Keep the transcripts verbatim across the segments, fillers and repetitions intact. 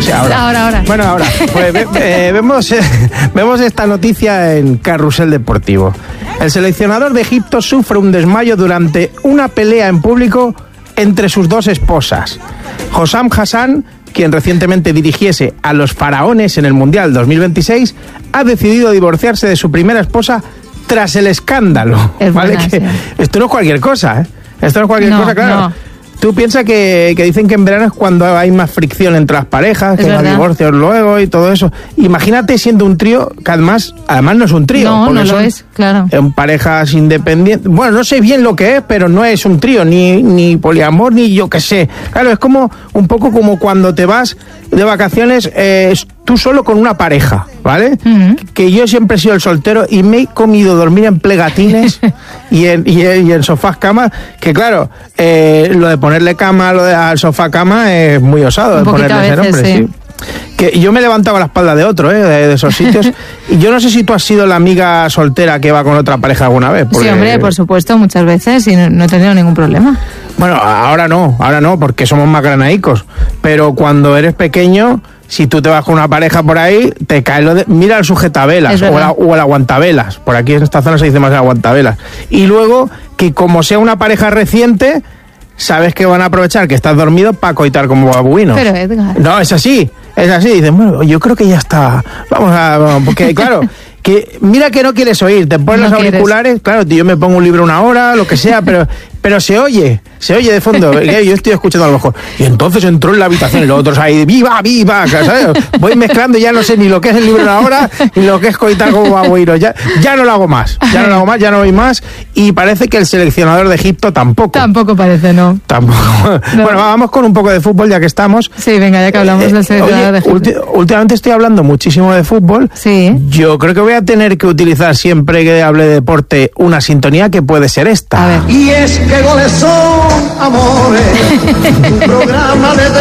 Sí, ahora. ahora, ahora. Bueno, ahora. Pues ve, eh, vemos, eh, vemos esta noticia en Carrusel Deportivo. El seleccionador de Egipto sufre un desmayo durante una pelea en público entre sus dos esposas. Hossam Hassan, quien recientemente dirigiese a los faraones en el Mundial dos mil veintiséis, ha decidido divorciarse de su primera esposa tras el escándalo. Es ¿Vale? buena, Que sí. Esto no es cualquier cosa, ¿eh? Esto no es cualquier No, cosa, claro. no. Tú piensas que, que dicen que en verano es cuando hay más fricción entre las parejas, Es que hay verdad. divorcios luego y todo eso. Imagínate siendo un trío, que además, además no es un trío. No, porque no lo son es, claro. En parejas independientes. Bueno, no sé bien lo que es, pero no es un trío, ni, ni poliamor, ni yo qué sé. Claro, es como un poco como cuando te vas de vacaciones eh, tú solo con una pareja, ¿vale? Uh-huh. Que yo siempre he sido el soltero y me he comido dormir en plegatines y, en, y, en, y en sofás camas, que claro, eh, lo de ponerle cama lo de, al sofá cama es muy osado, de ponerle a ese veces, nombre, sí. sí. Que yo me levantaba la espalda de otro, ¿eh? de, de esos sitios. Y yo no sé si tú has sido la amiga soltera que va con otra pareja alguna vez. Porque... Sí, hombre, por supuesto, muchas veces y no, no he tenido ningún problema. Bueno, ahora no, ahora no, porque somos más granaicos. Pero cuando eres pequeño, si tú te vas con una pareja por ahí, te cae lo de... Mira el sujetavelas o, la, o el aguantavelas. Por aquí en esta zona se dice más el aguantavelas. Y luego, que como sea una pareja reciente, sabes que van a aprovechar que estás dormido para coitar como babuinos. Pero Edgar... No, es así, es así. Dices, bueno, yo creo que ya está. Vamos a... Vamos, porque claro... que mira que no quieres oír, te pones no los auriculares, quieres. Claro, yo me pongo un libro una hora, lo que sea, pero pero se oye, se oye de fondo, yo estoy escuchando a lo mejor. Y entonces entró en la habitación y los otros ahí, viva, viva, ¿sabes? Voy mezclando y ya no sé ni lo que es el libro una hora ni lo que es coitar como babuino. Ya, ya no lo hago más, ya no lo hago más, ya no voy más. Y parece que el seleccionador de Egipto tampoco. Tampoco parece, ¿no? Tampoco. No. Bueno, vamos con un poco de fútbol ya que estamos. Sí, venga, ya que hablamos eh, del seleccionador oye, de Egipto. Ulti- últimamente estoy hablando muchísimo de fútbol. Sí. Yo creo que voy a tener que utilizar siempre que hable de deporte una sintonía que puede ser esta. A ver. Y es que goles son amores, un programa de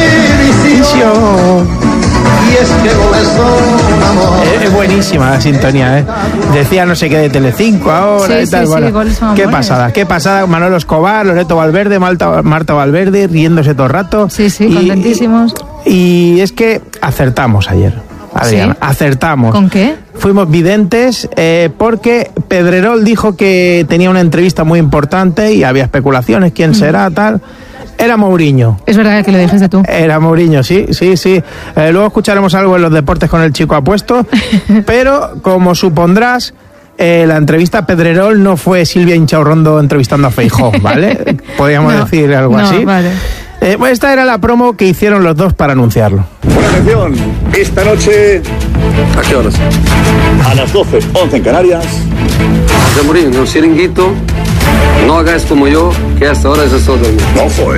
televisión. Y es que goles son amores. Es, es buenísima la sintonía, ¿eh? Decía no sé qué de Telecinco ahora sí, y tal. Sí, bueno, sí, goles son qué amores. pasada, qué pasada. Manolo Escobar, Loreto Valverde, Malta, Marta Valverde, riéndose todo el rato. Sí, sí, y, contentísimos. Y es que acertamos ayer. Adriana, ¿Sí? acertamos. ¿Con qué? Fuimos videntes eh, porque Pedrerol dijo que tenía una entrevista muy importante y había especulaciones, quién mm. será, tal. Era Mourinho. Es verdad que lo dijiste tú. Era Mourinho, sí, sí, sí. Eh, luego escucharemos algo en los deportes con el chico apuesto, pero como supondrás, eh, la entrevista a Pedrerol no fue Silvia Inchaurrondo entrevistando a Feijóo, ¿vale? Podríamos no, decir algo no, así. Vale. Eh, pues esta era la promo que hicieron los dos para anunciarlo. Buena atención, esta noche... ¿A qué horas? A las doce, once en Canarias. José Mourinho, en un chiringuito, no hagáis como yo, que hasta ahora ya estoy dormido. No, joder.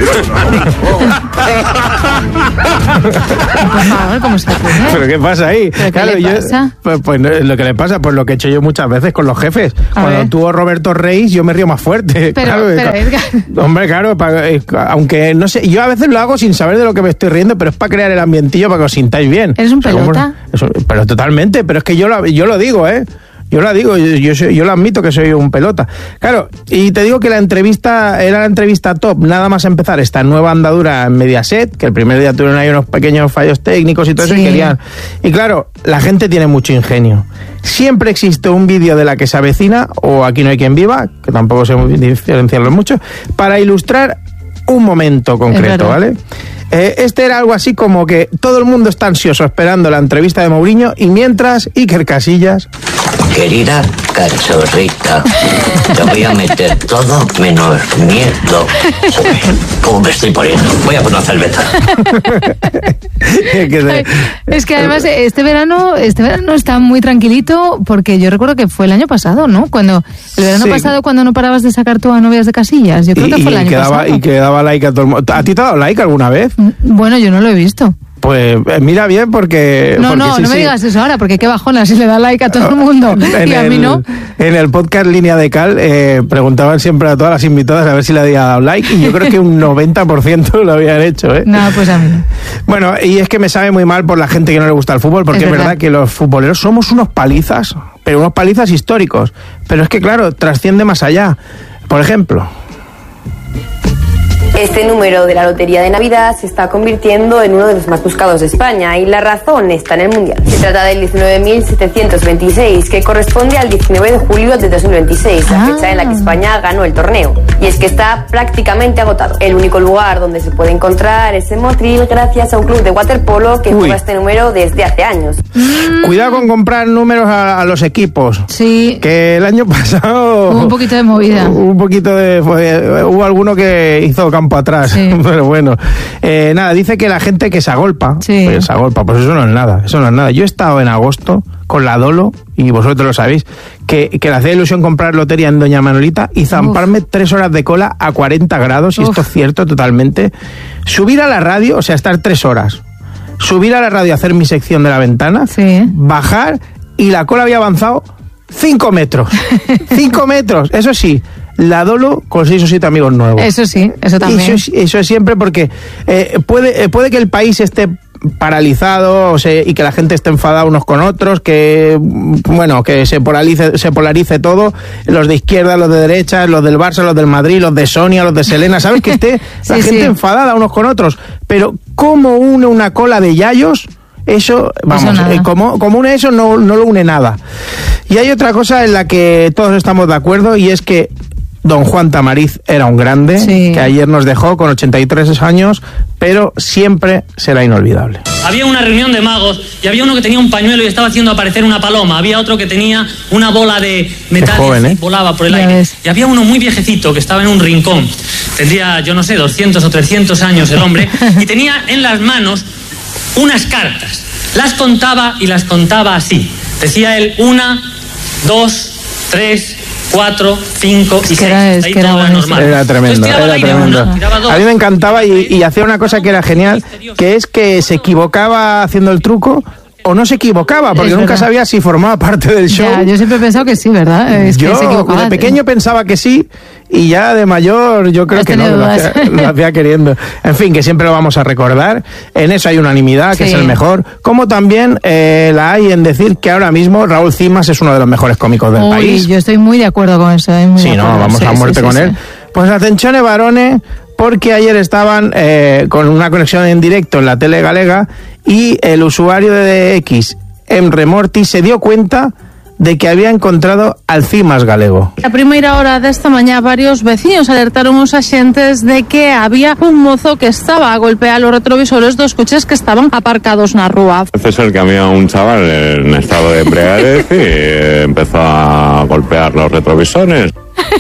Por favor, ¿cómo se ocurre? ¿Pero qué pasa ahí? ¿Pero claro, qué le yo, pasa? Pues, pues lo que le pasa, pues lo que he hecho yo muchas veces con los jefes. A Cuando ver. tú o Roberto Reis, yo me río más fuerte. Pero, claro, pero Edgar... Hombre, claro, para, eh, aunque no sé, yo a veces lo hago sin saber de lo que me estoy riendo, pero es para crear el ambientillo, para que os sintáis bien. ¿Eres un O sea, como- pelota? eso- pero totalmente, pero es que yo lo, yo lo digo, ¿eh? Yo lo digo, yo, yo, soy- yo lo admito que soy un pelota. Claro, y te digo que la entrevista era la entrevista top, nada más empezar esta nueva andadura en Mediaset, que el primer día tuvieron ahí unos pequeños fallos técnicos y todo eso, Sí. y querían... Y claro, la gente tiene mucho ingenio. Siempre existe un vídeo de la que se avecina, o Aquí no hay quien viva, que tampoco sé diferenciarlo mucho, para ilustrar un momento concreto, verdad. ¿vale? Eh, este era algo así como que todo el mundo está ansioso esperando la entrevista de Mourinho y mientras Iker Casillas... Querida cachorrita, te voy a meter todo menos miedo. Joder, ¿cómo me estoy poniendo? Voy a poner cerveza. que se- Es que además este verano este verano está muy tranquilito porque yo recuerdo que fue el año pasado, ¿no? Cuando el verano Sí. pasado cuando no parabas de sacar tú a novias de Casillas. Yo creo y, que fue el y año que daba, pasado. y que daba like a todo el mundo. ¿A ti te ha dado like alguna vez? Bueno, yo no lo he visto. Pues eh, mira bien porque... No, porque no, sí, no me sí. digas eso ahora, porque qué bajona si le da like a todo el mundo En y a el- mí no. En el podcast Línea de Cal eh, preguntaban siempre a todas las invitadas a ver si le había dado like y yo creo que un noventa por ciento lo habían hecho, ¿eh? No, pues a mí no. Bueno, y es que me sabe muy mal por la gente que no le gusta el fútbol, porque Es es, verdad. verdad que los futboleros somos unos palizas, pero unos palizas históricos. Pero es que, claro, trasciende más allá. Por ejemplo... Este número de la Lotería de Navidad se está convirtiendo en uno de los más buscados de España y la razón está en el Mundial. Se trata del diecinueve mil setecientos veintiséis, que corresponde al diecinueve de julio de dos mil veintiséis, la fecha en la que España ganó el torneo. Y es que está prácticamente agotado. El único lugar donde se puede encontrar es en Motril, gracias a un club de waterpolo que Uy. juega este número desde hace años. Mm. Cuidado con comprar números a, a los equipos. Sí. Que el año pasado... Hubo un poquito de movida. Hubo un poquito de... Fue, hubo alguno que hizo campo atrás. Sí. Pero bueno. Eh, nada, dice que la gente que se agolpa... Sí. Pues se agolpa. Pues eso no es nada. Eso no es nada. Yo he estado en agosto con la Dolo, y vosotros lo sabéis, que, que le hacía ilusión comprar lotería en Doña Manolita y zamparme Uf. tres horas de cola a cuarenta grados, y Uf. esto es cierto totalmente. Subir a la radio, o sea, estar tres horas. Subir a la radio a hacer mi sección de la ventana, sí. Bajar, y la cola había avanzado cinco metros. Cinco metros, eso sí. La Dolo con seis o siete amigos nuevos. Eso sí, eso también. Eso, eso es siempre porque eh, puede, eh, puede que el país esté paralizado, o sea, y que la gente esté enfadada unos con otros, que bueno, que se polarice, se polarice todo, los de izquierda, los de derecha, los del Barça, los del Madrid, los de Sonia, los de Selena, ¿sabes? Que esté sí, la gente sí. enfadada unos con otros, pero ¿cómo une una cola de yayos? Eso, vamos, eso eh, como, como une eso no, no lo une nada. Y hay otra cosa en la que todos estamos de acuerdo, y es que don Juan Tamariz era un grande, sí. que ayer nos dejó con ochenta y tres años, pero siempre será inolvidable. Había una reunión de magos y había uno que tenía un pañuelo y estaba haciendo aparecer una paloma. Había otro que tenía una bola de metal joven, ¿eh? y volaba por el ya aire. Ves. Y había uno muy viejecito que estaba en un rincón. Tendría, yo no sé, doscientos o trescientos años el hombre, y tenía en las manos unas cartas. Las contaba y las contaba así. Decía él una, dos, tres... cuatro, cinco y seis. Era, Ahí que era, todo normal. Era tremendo, era tremendo. Una, a mí me encantaba y, y hacía una cosa que era genial, que es que se equivocaba haciendo el truco o no se equivocaba, porque nunca sabía si formaba parte del show. Ya, yo siempre he pensado que sí, ¿verdad? Es yo que se equivocaba, de pequeño ¿eh? pensaba que sí, y ya de mayor yo creo que no, lo hacía, lo hacía queriendo. En fin, que siempre lo vamos a recordar. En eso hay unanimidad, que sí. es el mejor. Como también eh, la hay en decir que ahora mismo Raúl Cimas es uno de los mejores cómicos del Uy, país. Yo estoy muy de acuerdo con eso. Muy sí, no, vamos sí, a muerte sí, con sí, él. Sí. Pues atención, varones, porque ayer estaban eh, con una conexión en directo en la tele galega, y el usuario de X, Emre Morti, se dio cuenta de que había encontrado al Cimas galego. A primeira hora desta mañá, varios veciños alertaron os axentes de que había un mozo que estaba a golpear los retrovisores dos coches que estaban aparcados na rúa. Parece ser que había un chaval en estado de embriaguez y empezó a golpear los retrovisores.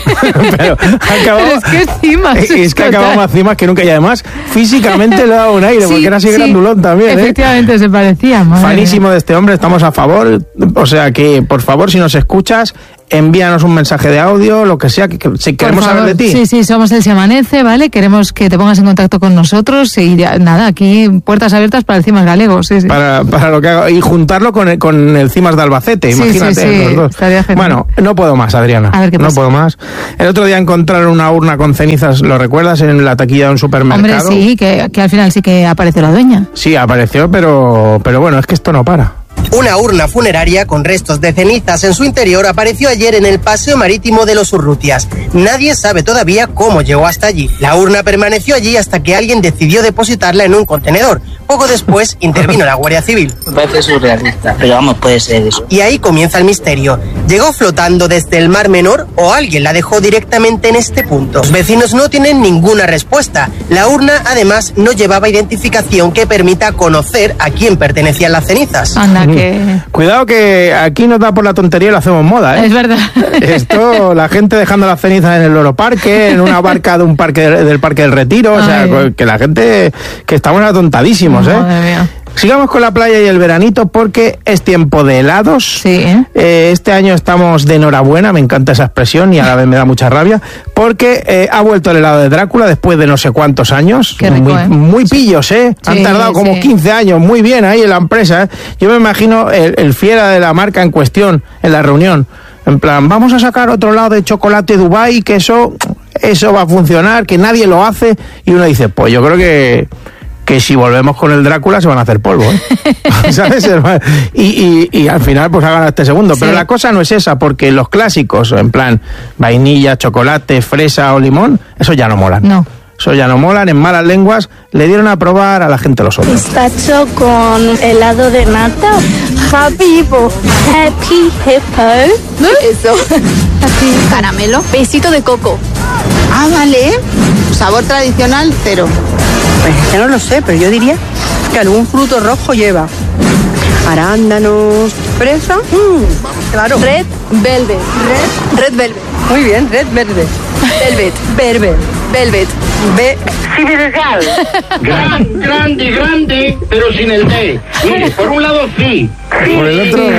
Pero acabamos, es que Cimas es, es que acabamos a Cimas, que nunca, y además físicamente le daba un aire, sí, porque era así sí, grandulón también. Efectivamente, ¿eh? Se parecía. Fanísimo de este hombre, estamos a favor. O sea que, por favor, si nos escuchas, envíanos un mensaje de audio, lo que sea, que, que si queremos saber de ti. Sí, sí, somos el Se Amanece, ¿vale? Queremos que te pongas en contacto con nosotros y ya, nada, aquí puertas abiertas para el Cimas galego, sí, sí. Para, para lo que hago, y juntarlo con el, con el Cimas de Albacete, sí, imagínate. Sí, sí, los dos. Estaría genial. Bueno, no puedo más, Adriana. A ver qué pasa. No puedo más. El otro día encontraron una urna con cenizas, ¿lo recuerdas? En la taquilla de un supermercado. Hombre, sí, que, que al final sí que apareció la dueña. Sí, apareció, pero, pero bueno, es que esto no para. Una urna funeraria con restos de cenizas en su interior apareció ayer en el paseo marítimo de los Urrutias. Nadie sabe todavía cómo llegó hasta allí. La urna permaneció allí hasta que alguien decidió depositarla en un contenedor. Poco después intervino la Guardia Civil. Me parece surrealista, pero vamos, puede ser eso. Y ahí comienza el misterio. ¿Llegó flotando desde el Mar Menor o alguien la dejó directamente en este punto? Los vecinos no tienen ninguna respuesta. La urna, además, no llevaba identificación que permita conocer a quién pertenecían las cenizas. Anda, que... Cuidado que aquí nos da por la tontería y lo hacemos moda, ¿eh? Es verdad. Esto, la gente dejando las cenizas en el Loro Parque, en una barca de un parque del Parque del Retiro, o sea, Ay. que la gente, que estamos atontadísimos, ¿eh? Madre mía. Sigamos con la playa y el veranito porque es tiempo de helados. Sí. Eh, este año estamos de enhorabuena, me encanta esa expresión y a la vez me da mucha rabia, porque eh, ha vuelto el helado de Drácula después de no sé cuántos años. Qué rico, muy, ¿eh? muy pillos, ¿eh? Sí, Han tardado como sí. quince años, muy bien ahí en la empresa, ¿eh? Yo me imagino el, el fiera de la marca en cuestión en la reunión. En plan, vamos a sacar otro lado de chocolate Dubai, que eso, eso va a funcionar, que nadie lo hace. Y uno dice, pues yo creo que... que si volvemos con el Drácula se van a hacer polvo, ¿eh? ¿Sabes? Y, y, y al final pues hagan este segundo. Sí. Pero la cosa no es esa, porque los clásicos, en plan vainilla, chocolate, fresa o limón, eso ya no molan. No. eso ya no molan, en malas lenguas, le dieron a probar a la gente los otros. Pistacho con helado de nata. Happy Hippo. Happy Hippo. Eso. Happy caramelo. Besito de coco. Ah, vale. Sabor tradicional, cero. Pues ya no lo sé, pero yo diría que algún fruto rojo lleva. Arándanos, fresa. Mm, claro. Red Velvet. Red, red Velvet. Muy bien, Red Velvet. Velvet. Velvet. Velvet. Ve. Sideral. Gran, grande, grande, pero sin el D. Mire, por un lado, sí. Por el otro,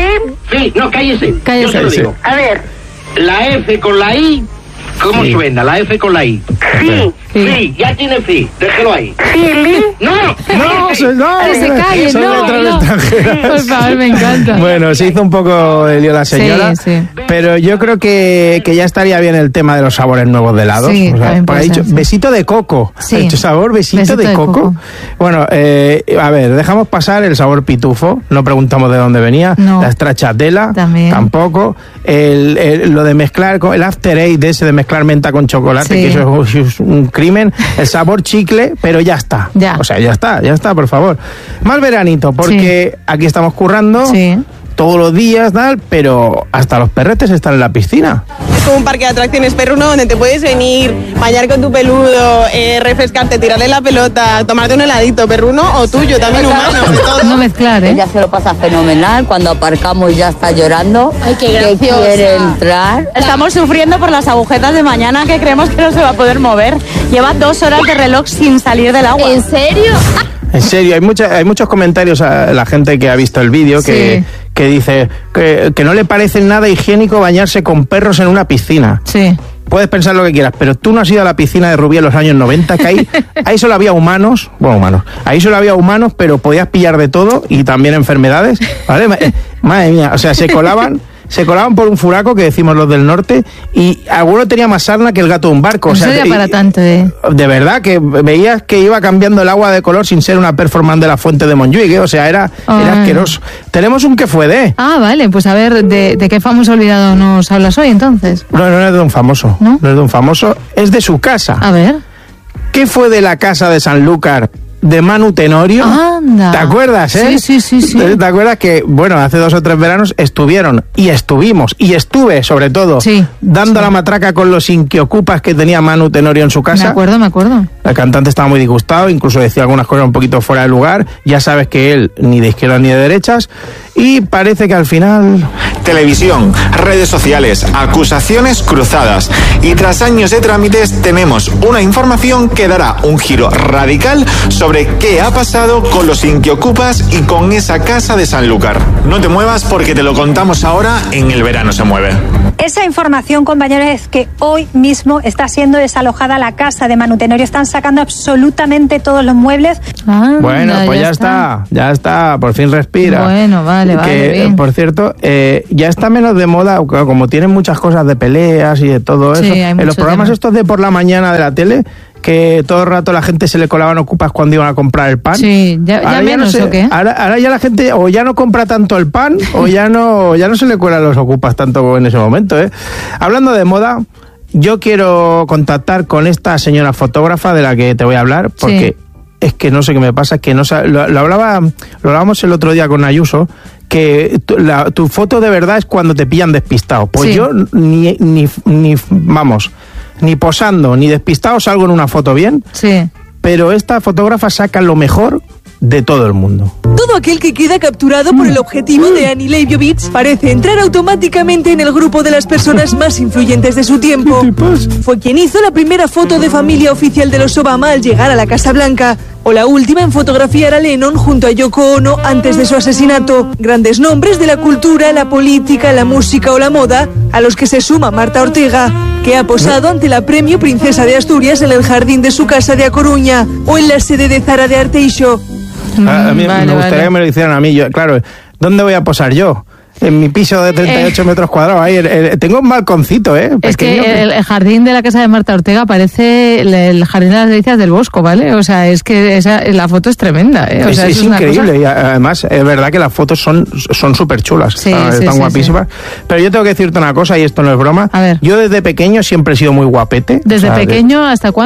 sí. No, cállese. Cállese. Yo te lo digo. A ver. La F con la I. ¿Cómo sí. suena? La F con la I. Sí, sí, sí, ya tiene fi. Déjelo ahí. Sí, no, no, no, se, no, que se calle, son no, letras no. extranjeras. Por favor, me encanta. Bueno, se hizo un poco de lío la señora, sí, sí. pero yo creo que, que ya estaría bien el tema de los sabores nuevos de helados. Sí, o sea, ha dicho sí. besito de coco. Sí. Ha dicho sabor besito, besito de, de coco. coco. Bueno, eh, a ver, dejamos pasar el sabor pitufo. No preguntamos de dónde venía. No. La stracciatella También. tampoco. El, el, lo de mezclar, con, el after eight de ese de mezclar menta con chocolate. Chocolate, sí. que eso es un crimen. El sabor chicle, pero ya está. Ya. O sea, ya está, ya está, por favor. Más veranito, porque sí. aquí estamos currando sí. todos los días, tal, pero hasta los perretes están en la piscina. Es como un parque de atracciones perruno donde te puedes venir, bañar con tu peludo, eh, refrescarte, tirarle la pelota, tomarte un heladito perruno o tuyo, también humano. De todo. No mezclar, ¿eh? Ella se lo pasa fenomenal. Cuando aparcamos ya está llorando. Ay, qué que quiere entrar. Estamos sufriendo por las agujetas de mañana que creemos que no se va a poder mover. Lleva dos horas de reloj sin salir del agua. ¿En serio? En serio, hay mucha, hay muchos comentarios a la gente que ha visto el vídeo que, sí. que dice que, que no le parece nada higiénico bañarse con perros en una piscina. Sí. Puedes pensar lo que quieras, pero tú no has ido a la piscina de Rubí en los años noventa, que ahí, ahí solo había humanos, bueno, humanos, ahí solo había humanos, pero podías pillar de todo y también enfermedades, ¿vale? Madre mía, o sea, se colaban... Se colaban por un furaco que decimos los del norte y alguno tenía más sarna que el gato de un barco. No o sea, sería para y, tanto, ¿eh? De verdad, que veías que iba cambiando el agua de color sin ser una performance de la fuente de Montjuic, ¿eh? O sea, era, era asqueroso. Tenemos un que fue de... Ah, vale, pues a ver, ¿de, de qué famoso olvidado nos hablas hoy entonces? No, no es de un famoso, no, no es de un famoso, es de su casa. A ver. ¿Qué fue de la casa de Sanlúcar? De Manu Tenorio. Anda. ¿Te acuerdas, eh? Sí, sí, sí, sí. ¿Te acuerdas que, bueno, hace dos o tres veranos estuvieron, y estuvimos, y estuve, sobre todo, sí, dando sí. la matraca con los inquiocupas que tenía Manu Tenorio en su casa? Me acuerdo, me acuerdo. El cantante estaba muy disgustado, incluso decía algunas cosas un poquito fuera de lugar. Ya sabes que él, ni de izquierdas ni de derechas, y parece que al final... Televisión, redes sociales, acusaciones cruzadas. Y tras años de trámites tenemos una información que dará un giro radical sobre qué ha pasado con los inquiocupas y con esa casa de Sanlúcar. No te muevas porque te lo contamos ahora en El Verano se mueve. Esa información, compañeros, es que hoy mismo está siendo desalojada la casa de Manu Tenorio. Están sacando absolutamente todos los muebles. Anda, bueno, pues ya, ya está. está, ya está, por fin respira. Bueno, vale, vale. Que, bien. Por cierto, eh, ya está menos de moda, como tienen muchas cosas de peleas y de todo eso. Sí, hay en mucho los programas tema. estos de por la mañana de la tele, que todo el rato la gente se le colaban ocupas cuando iban a comprar el pan. Sí, ya, ya menos, ya no sé, ¿o qué? Ahora, ahora ya la gente o ya no compra tanto el pan o ya no ya no se le cuelan los ocupas tanto en ese momento, ¿eh? Hablando de moda, yo quiero contactar con esta señora fotógrafa de la que te voy a hablar, porque sí. es que no sé qué me pasa, que no sabe, lo, lo hablaba lo hablábamos el otro día con Ayuso, que tu, la, tu foto de verdad es cuando te pillan despistado. Pues sí. yo ni, ni, ni, vamos, ni posando, ni despistado salgo en una foto bien. Sí. Pero esta fotógrafa saca lo mejor de todo el mundo. Todo aquel que queda capturado por el objetivo de Annie Leibovitz parece entrar automáticamente en el grupo de las personas más influyentes de su tiempo. Fue quien hizo la primera foto de familia oficial de los Obama al llegar a la Casa Blanca, o la última en fotografiar a Lennon junto a Yoko Ono antes de su asesinato. Grandes nombres de la cultura, la política, la música o la moda, a los que se suma Marta Ortega, que ha posado ante la Premio Princesa de Asturias en el jardín de su casa de A Coruña, o en la sede de Zara de Arteixo. A, a mí vale, me gustaría vale. que me lo hicieran a mí. Yo, claro, ¿dónde voy a posar yo? En mi piso de treinta y ocho eh, metros cuadrados. Ahí, el, el, tengo un balconcito, ¿eh? Es pequeño. que el, el jardín de la casa de Marta Ortega parece el, el jardín de las delicias del Bosco, ¿vale? O sea, es que esa, la foto es tremenda, ¿eh? O es sea, es, es increíble. Cosa... Y además, es verdad que las fotos son son súper chulas. Sí, están sí, están sí, guapísimas. Sí. Pero yo tengo que decirte una cosa, y esto no es broma. A ver. Yo desde pequeño siempre he sido muy guapete. ¿Desde o sea, pequeño de... hasta cuándo?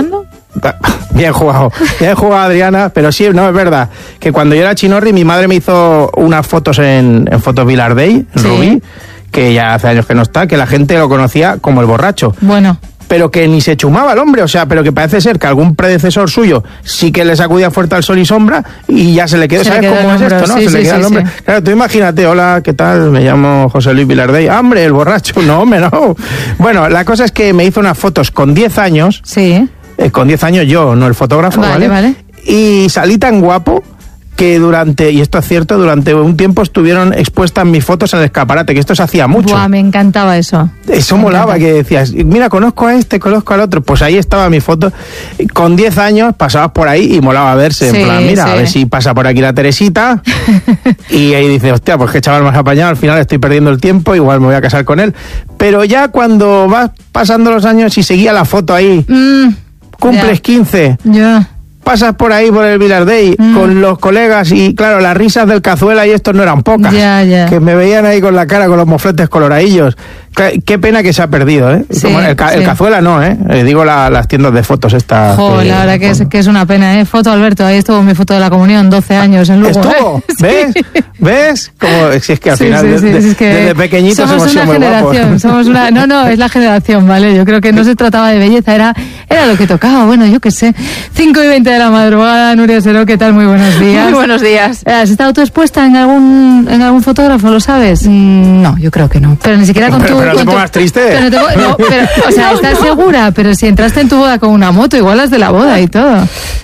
Bien jugado, bien jugado, Adriana, pero sí, no, es verdad, que cuando yo era chinorri mi madre me hizo unas fotos en, en Fotos Vilardell, en sí. Rubí, que ya hace años que no está, que la gente lo conocía como el borracho. Bueno. Pero que ni se chumaba el hombre, o sea, pero que parece ser que algún predecesor suyo sí que le sacudía fuerte al sol y sombra y ya se le quedó, se ¿sabes le quedó cómo es esto, no? Sí, se sí, le queda sí, el hombre. Sí. Claro, tú imagínate, hola, ¿qué tal? Me llamo José Luis Vilardell. ¡Hombre, el borracho! No, hombre, no. Bueno, la cosa es que me hizo unas fotos con diez años. Sí. Eh, con diez años yo, no el fotógrafo, ¿vale? Vale, vale. Y salí tan guapo que durante, y esto es cierto, durante un tiempo estuvieron expuestas mis fotos en el escaparate, que esto se hacía mucho. Buah, me encantaba eso. Eso me molaba, encanta. Que decías, mira, conozco a este, conozco al otro. Pues ahí estaba mi foto. Con diez años pasabas por ahí y molaba verse. Sí, en plan, mira, sí. A ver si pasa por aquí la Teresita. Y ahí dices, hostia, pues qué chaval más apañado, al final estoy perdiendo el tiempo, igual me voy a casar con él. Pero ya cuando vas pasando los años y seguía la foto ahí, mm, cumples yeah. quince. Ya. Yeah. Pasas por ahí, por el Vilardell, mm. con los colegas y, claro, las risas del Cazuela y estos no eran pocas. Yeah, yeah. Que me veían ahí con la cara, con los mofletes coloradillos. Qué pena que se ha perdido, ¿eh? Sí, Como el, ca sí. el Cazuela no, ¿eh? Eh, digo la, las tiendas de fotos estas. Joder, que, la verdad que es, que es una pena, ¿eh? Foto, Alberto, ahí estuvo mi foto de la comunión, doce años en Lugo. ¿Estuvo? ¿Eh? ¿Ves? Sí. ¿Ves? Como, si es que al sí, final, sí, de, sí, de, es que desde pequeñitos somos hemos sido una muy generación, guapos. Somos una, no, no, es la generación, ¿vale? Yo creo que no se trataba de belleza, era, era lo que tocaba, bueno, yo qué sé. cinco y veinte de la madrugada, Nuria Seró, ¿qué tal? Muy buenos días. Muy buenos días. ¿Has estado tú expuesta en algún, en algún fotógrafo, lo sabes? Mm, no, yo creo que no. Pero ni siquiera con pero, tu... Pero no te pongas triste. Pero te, no, pero, o sea, ¿estás no, no. segura? Pero si entraste en tu boda con una moto, igual las de la boda y todo.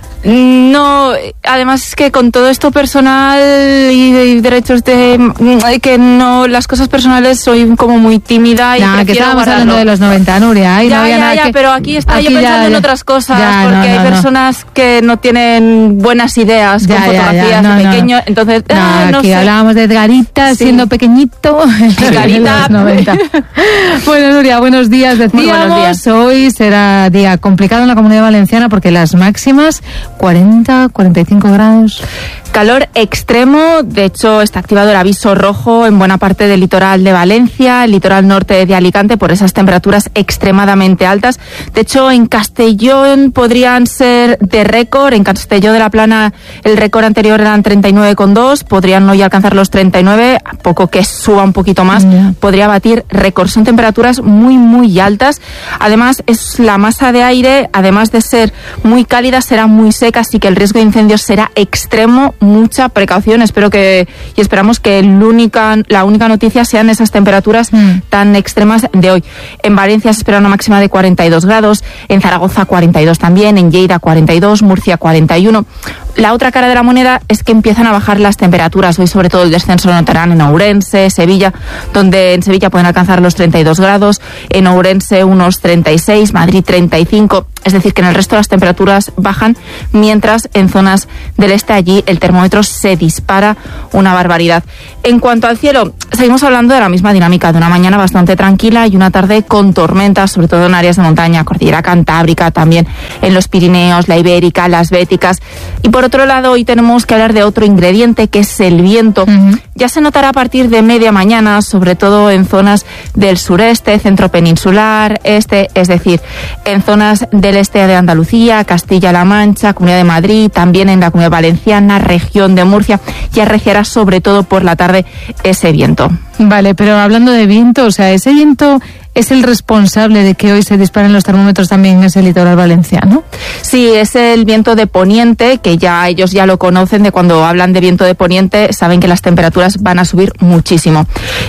No, además es que con todo esto personal y de derechos de que no, las cosas personales soy como muy tímida y nah, prefiero que estábamos guardarlo. hablando de los noventa, Nuria. Ahí ya, no había ya, nada ya, que... pero aquí estaba aquí yo pensando ya, en ya. otras cosas, ya, porque no, hay no, personas no. que no tienen buenas ideas ya, con fotografías ya, ya, no, de pequeño, no. entonces no, ah, no aquí sé. hablábamos de Edgarita sí. siendo pequeñito. Edgarita. noventa. Bueno, Nuria, buenos días. Decíamos, Muy buenos días. Hoy será día complicado en la Comunidad Valenciana porque las máximas cuarenta, cuarenta y cinco grados. Calor extremo, de hecho está activado el aviso rojo en buena parte del litoral de Valencia, el litoral norte de Alicante, por esas temperaturas extremadamente altas. De hecho, en Castellón podrían ser de récord, en Castelló de la Plana el récord anterior eran treinta y nueve coma dos, podrían hoy alcanzar los treinta y nueve, a poco que suba un poquito más, yeah. podría batir récord. Son temperaturas muy, muy altas. Además, es la masa de aire, además de ser muy cálida, será muy seca, así que el riesgo de incendios será extremo. Mucha precaución, espero que y esperamos que el única, la única noticia sean esas temperaturas mm. tan extremas de hoy. En Valencia se espera una máxima de cuarenta y dos grados, en Zaragoza cuarenta y dos también, en Lleida cuarenta y dos, Murcia cuarenta y uno. La otra cara de la moneda es que empiezan a bajar las temperaturas. Hoy sobre todo el descenso lo notarán en Ourense, Sevilla, donde en Sevilla pueden alcanzar los treinta y dos grados, en Ourense unos treinta y seis, Madrid treinta y cinco, es decir que en el resto las temperaturas bajan, mientras en zonas del este allí el termómetro se dispara una barbaridad. En cuanto al cielo, seguimos hablando de la misma dinámica, de una mañana bastante tranquila y una tarde con tormentas, sobre todo en áreas de montaña, Cordillera Cantábrica, también en los Pirineos, la Ibérica, las Béticas. Y por otro lado, hoy tenemos que hablar de otro ingrediente, que es el viento. Uh-huh. Ya se notará a partir de media mañana, sobre todo en zonas del sureste, centro peninsular, este, es decir, en zonas del este de Andalucía, Castilla-La Mancha, Comunidad de Madrid, también en la Comunidad Valenciana, región de Murcia, ya regirá sobre todo por la tarde ese viento. Vale, pero hablando de viento, o sea, ese viento es el responsable de que hoy se disparen los termómetros también en ese litoral valenciano. Sí, es el viento de poniente, que ya ellos ya lo conocen, de cuando hablan de viento de poniente, saben que las temperaturas van a subir muchísimo.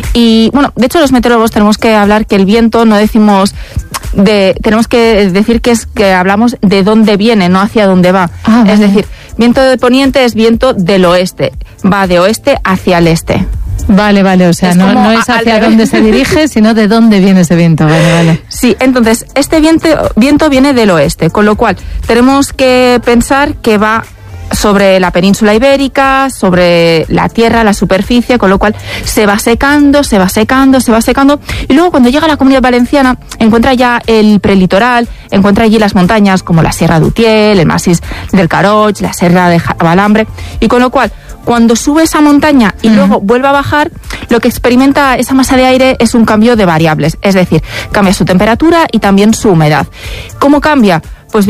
Y bueno, de hecho los meteorólogos tenemos que hablar que el viento no decimos de, tenemos que decir que es que hablamos de dónde viene, no hacia dónde va. Ah, es vale. decir, viento de poniente es viento del oeste, va de oeste hacia el este. Vale, vale, o sea, no, no es hacia dónde se dirige, sino de dónde viene ese viento, vale, vale. Sí, entonces, este viento, viento viene del oeste, con lo cual tenemos que pensar que va sobre la península ibérica, sobre la tierra, la superficie, con lo cual se va secando, se va secando, se va secando, y luego cuando llega a la Comunidad Valenciana encuentra ya el prelitoral, encuentra allí las montañas como la Sierra de Utiel, el Massís del Caroig, la Sierra de Balambre, y con lo cual cuando sube esa montaña y uh-huh. luego vuelve a bajar, lo que experimenta esa masa de aire es un cambio de variables, es decir, cambia su temperatura y también su humedad. ¿Cómo cambia? Pues bien,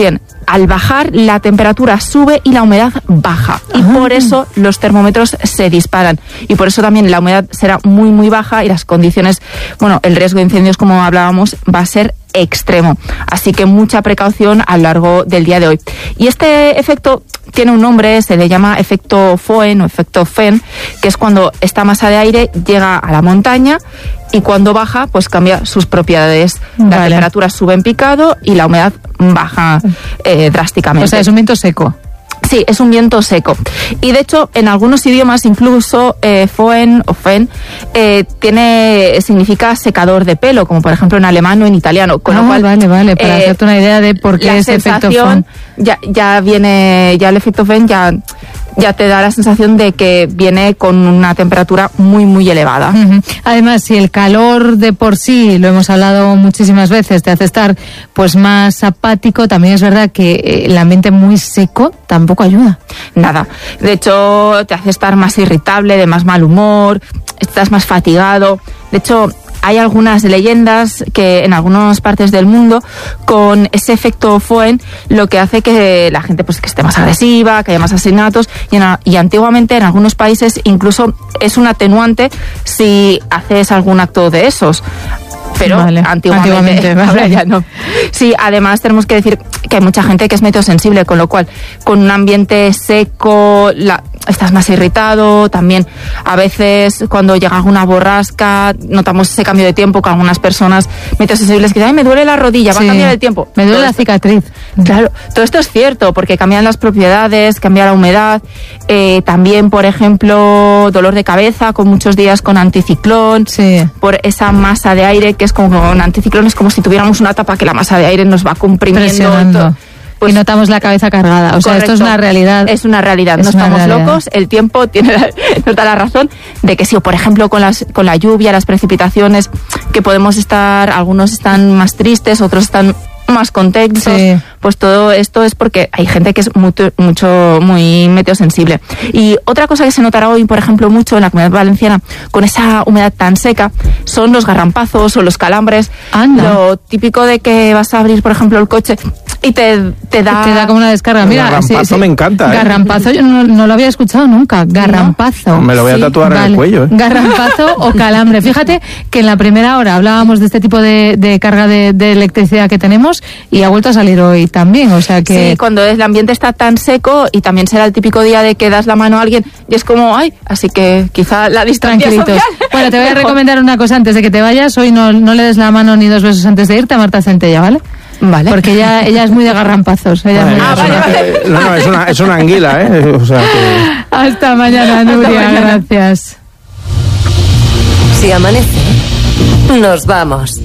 al bajar la temperatura sube y la humedad baja. Y ah. por eso los termómetros se disparan. Y por eso también la humedad será muy, muy baja y las condiciones, bueno, el riesgo de incendios, como hablábamos, va a ser extremo. Así que mucha precaución a lo largo del día de hoy. Y este efecto tiene un nombre, se le llama efecto Foehn o efecto Foehn, que es cuando esta masa de aire llega a la montaña y cuando baja, pues cambia sus propiedades. La vale. temperatura sube en picado y la humedad baja eh, drásticamente. O sea, es un viento seco. Sí, es un viento seco. Y de hecho, en algunos idiomas, incluso eh, Foehn o Foehn eh, tiene, significa secador de pelo, como por ejemplo en alemán o en italiano. Con ah, lo cual, vale, vale, para eh, hacerte una idea de por qué ese efecto Foehn. Ya, ya viene, ya el efecto Foehn ya, ya te da la sensación de que viene con una temperatura muy, muy elevada. Uh-huh. Además, si el calor de por sí, lo hemos hablado muchísimas veces, te hace estar pues más apático, también es verdad que el ambiente muy seco tampoco ayuda. Nada. De hecho, te hace estar más irritable, de más mal humor, estás más fatigado. De hecho, hay algunas leyendas que en algunas partes del mundo con ese efecto Foehn lo que hace que la gente pues que esté más agresiva, que haya más asesinatos y, en, y antiguamente en algunos países incluso es un atenuante si haces algún acto de esos. Pero vale, antiguamente, antiguamente vale. ahora ya no. Sí, además tenemos que decir que hay mucha gente que es meteosensible, con lo cual con un ambiente seco la, estás más irritado. También a veces cuando llega alguna borrasca notamos ese cambio de tiempo con algunas personas meteosensibles que dicen, ay, me duele la rodilla, va sí, a cambiar el tiempo. Me duele todo la esto, cicatriz. Claro, todo esto es cierto porque cambian las propiedades, cambia la humedad. Eh, también, por ejemplo, dolor de cabeza con muchos días con anticiclón, sí. por esa masa de aire que es como un anticiclón, es como si tuviéramos una tapa que la masa de aire nos va comprimiendo. Pues, y notamos la cabeza cargada. O sea, correcto. Esto es una realidad. Es una realidad. Es no estamos realidad. locos. El tiempo tiene la, nos da la razón de que sí. O por ejemplo, con las con la lluvia, las precipitaciones, que podemos estar, algunos están más tristes, otros están más contentos, sí. Pues todo esto es porque hay gente que es mucho, mucho muy meteosensible. Y otra cosa que se notará hoy, por ejemplo, mucho en la Comunidad Valenciana, con esa humedad tan seca, son los garrampazos o los calambres. Anda. Lo típico de que vas a abrir, por ejemplo, el coche y te, te da... Te da como una descarga. Mira, garrampazo sí, sí. me encanta. ¿eh? Garrampazo yo no, no lo había escuchado nunca. Garrampazo. No, me lo voy a tatuar sí, en vale. el cuello. ¿eh? Garrampazo o calambre. Fíjate que en la primera hora hablábamos de este tipo de, de carga de, de electricidad que tenemos y ha vuelto a salir hoy también, o sea que... Sí, cuando el ambiente está tan seco y también será el típico día de que das la mano a alguien y es como, ay, así que quizá la distancia social... Bueno, te voy a recomendar una cosa antes de que te vayas. Hoy no, no le des la mano ni dos besos antes de irte a Marta Centella, ¿vale? Vale. Porque ella, ella es muy de garrampazos. Ella vale, es muy ah, vale, vale. No, no, es una, es una anguila, ¿eh? O sea que... Hasta mañana, Nuria, Hasta mañana. Gracias. Si amanece, nos vamos.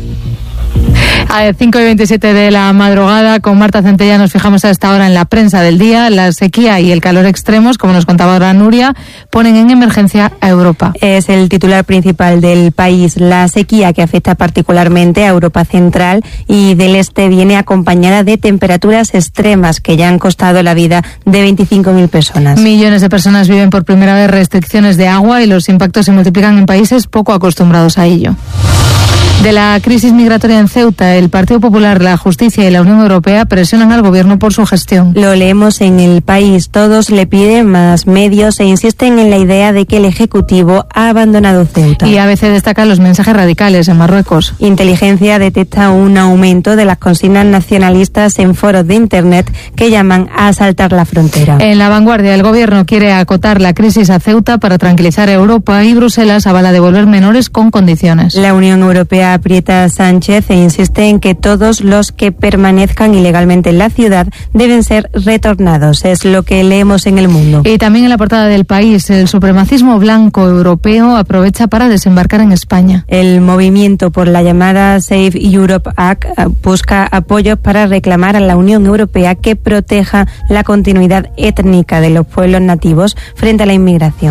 A cinco y veintisiete de la madrugada, con Marta Centella nos fijamos a esta hora en la prensa del día. La sequía y el calor extremos, como nos contaba ahora Nuria, ponen en emergencia a Europa. Es el titular principal del país. La sequía, que afecta particularmente a Europa Central y del Este, viene acompañada de temperaturas extremas que ya han costado la vida de veinticinco mil personas. Millones de personas viven por primera vez restricciones de agua y los impactos se multiplican en países poco acostumbrados a ello. De la crisis migratoria en Ceuta, el Partido Popular, la Justicia y la Unión Europea presionan al gobierno por su gestión. Lo leemos en El País. Todos le piden más medios e insisten en la idea de que el Ejecutivo ha abandonado Ceuta. Y A B C destaca los mensajes radicales en Marruecos. Inteligencia detecta un aumento de las consignas nacionalistas en foros de Internet que llaman a asaltar la frontera. En La Vanguardia, el gobierno quiere acotar la crisis a Ceuta para tranquilizar a Europa y Bruselas avala devolver menores con condiciones. La Unión Europea aprieta a Sánchez e insiste en que todos los que permanezcan ilegalmente en la ciudad deben ser retornados. Es lo que leemos en El Mundo. Y también en la portada del País, el supremacismo blanco europeo aprovecha para desembarcar en España. El movimiento por la llamada Save Europe Act busca apoyos para reclamar a la Unión Europea que proteja la continuidad étnica de los pueblos nativos frente a la inmigración.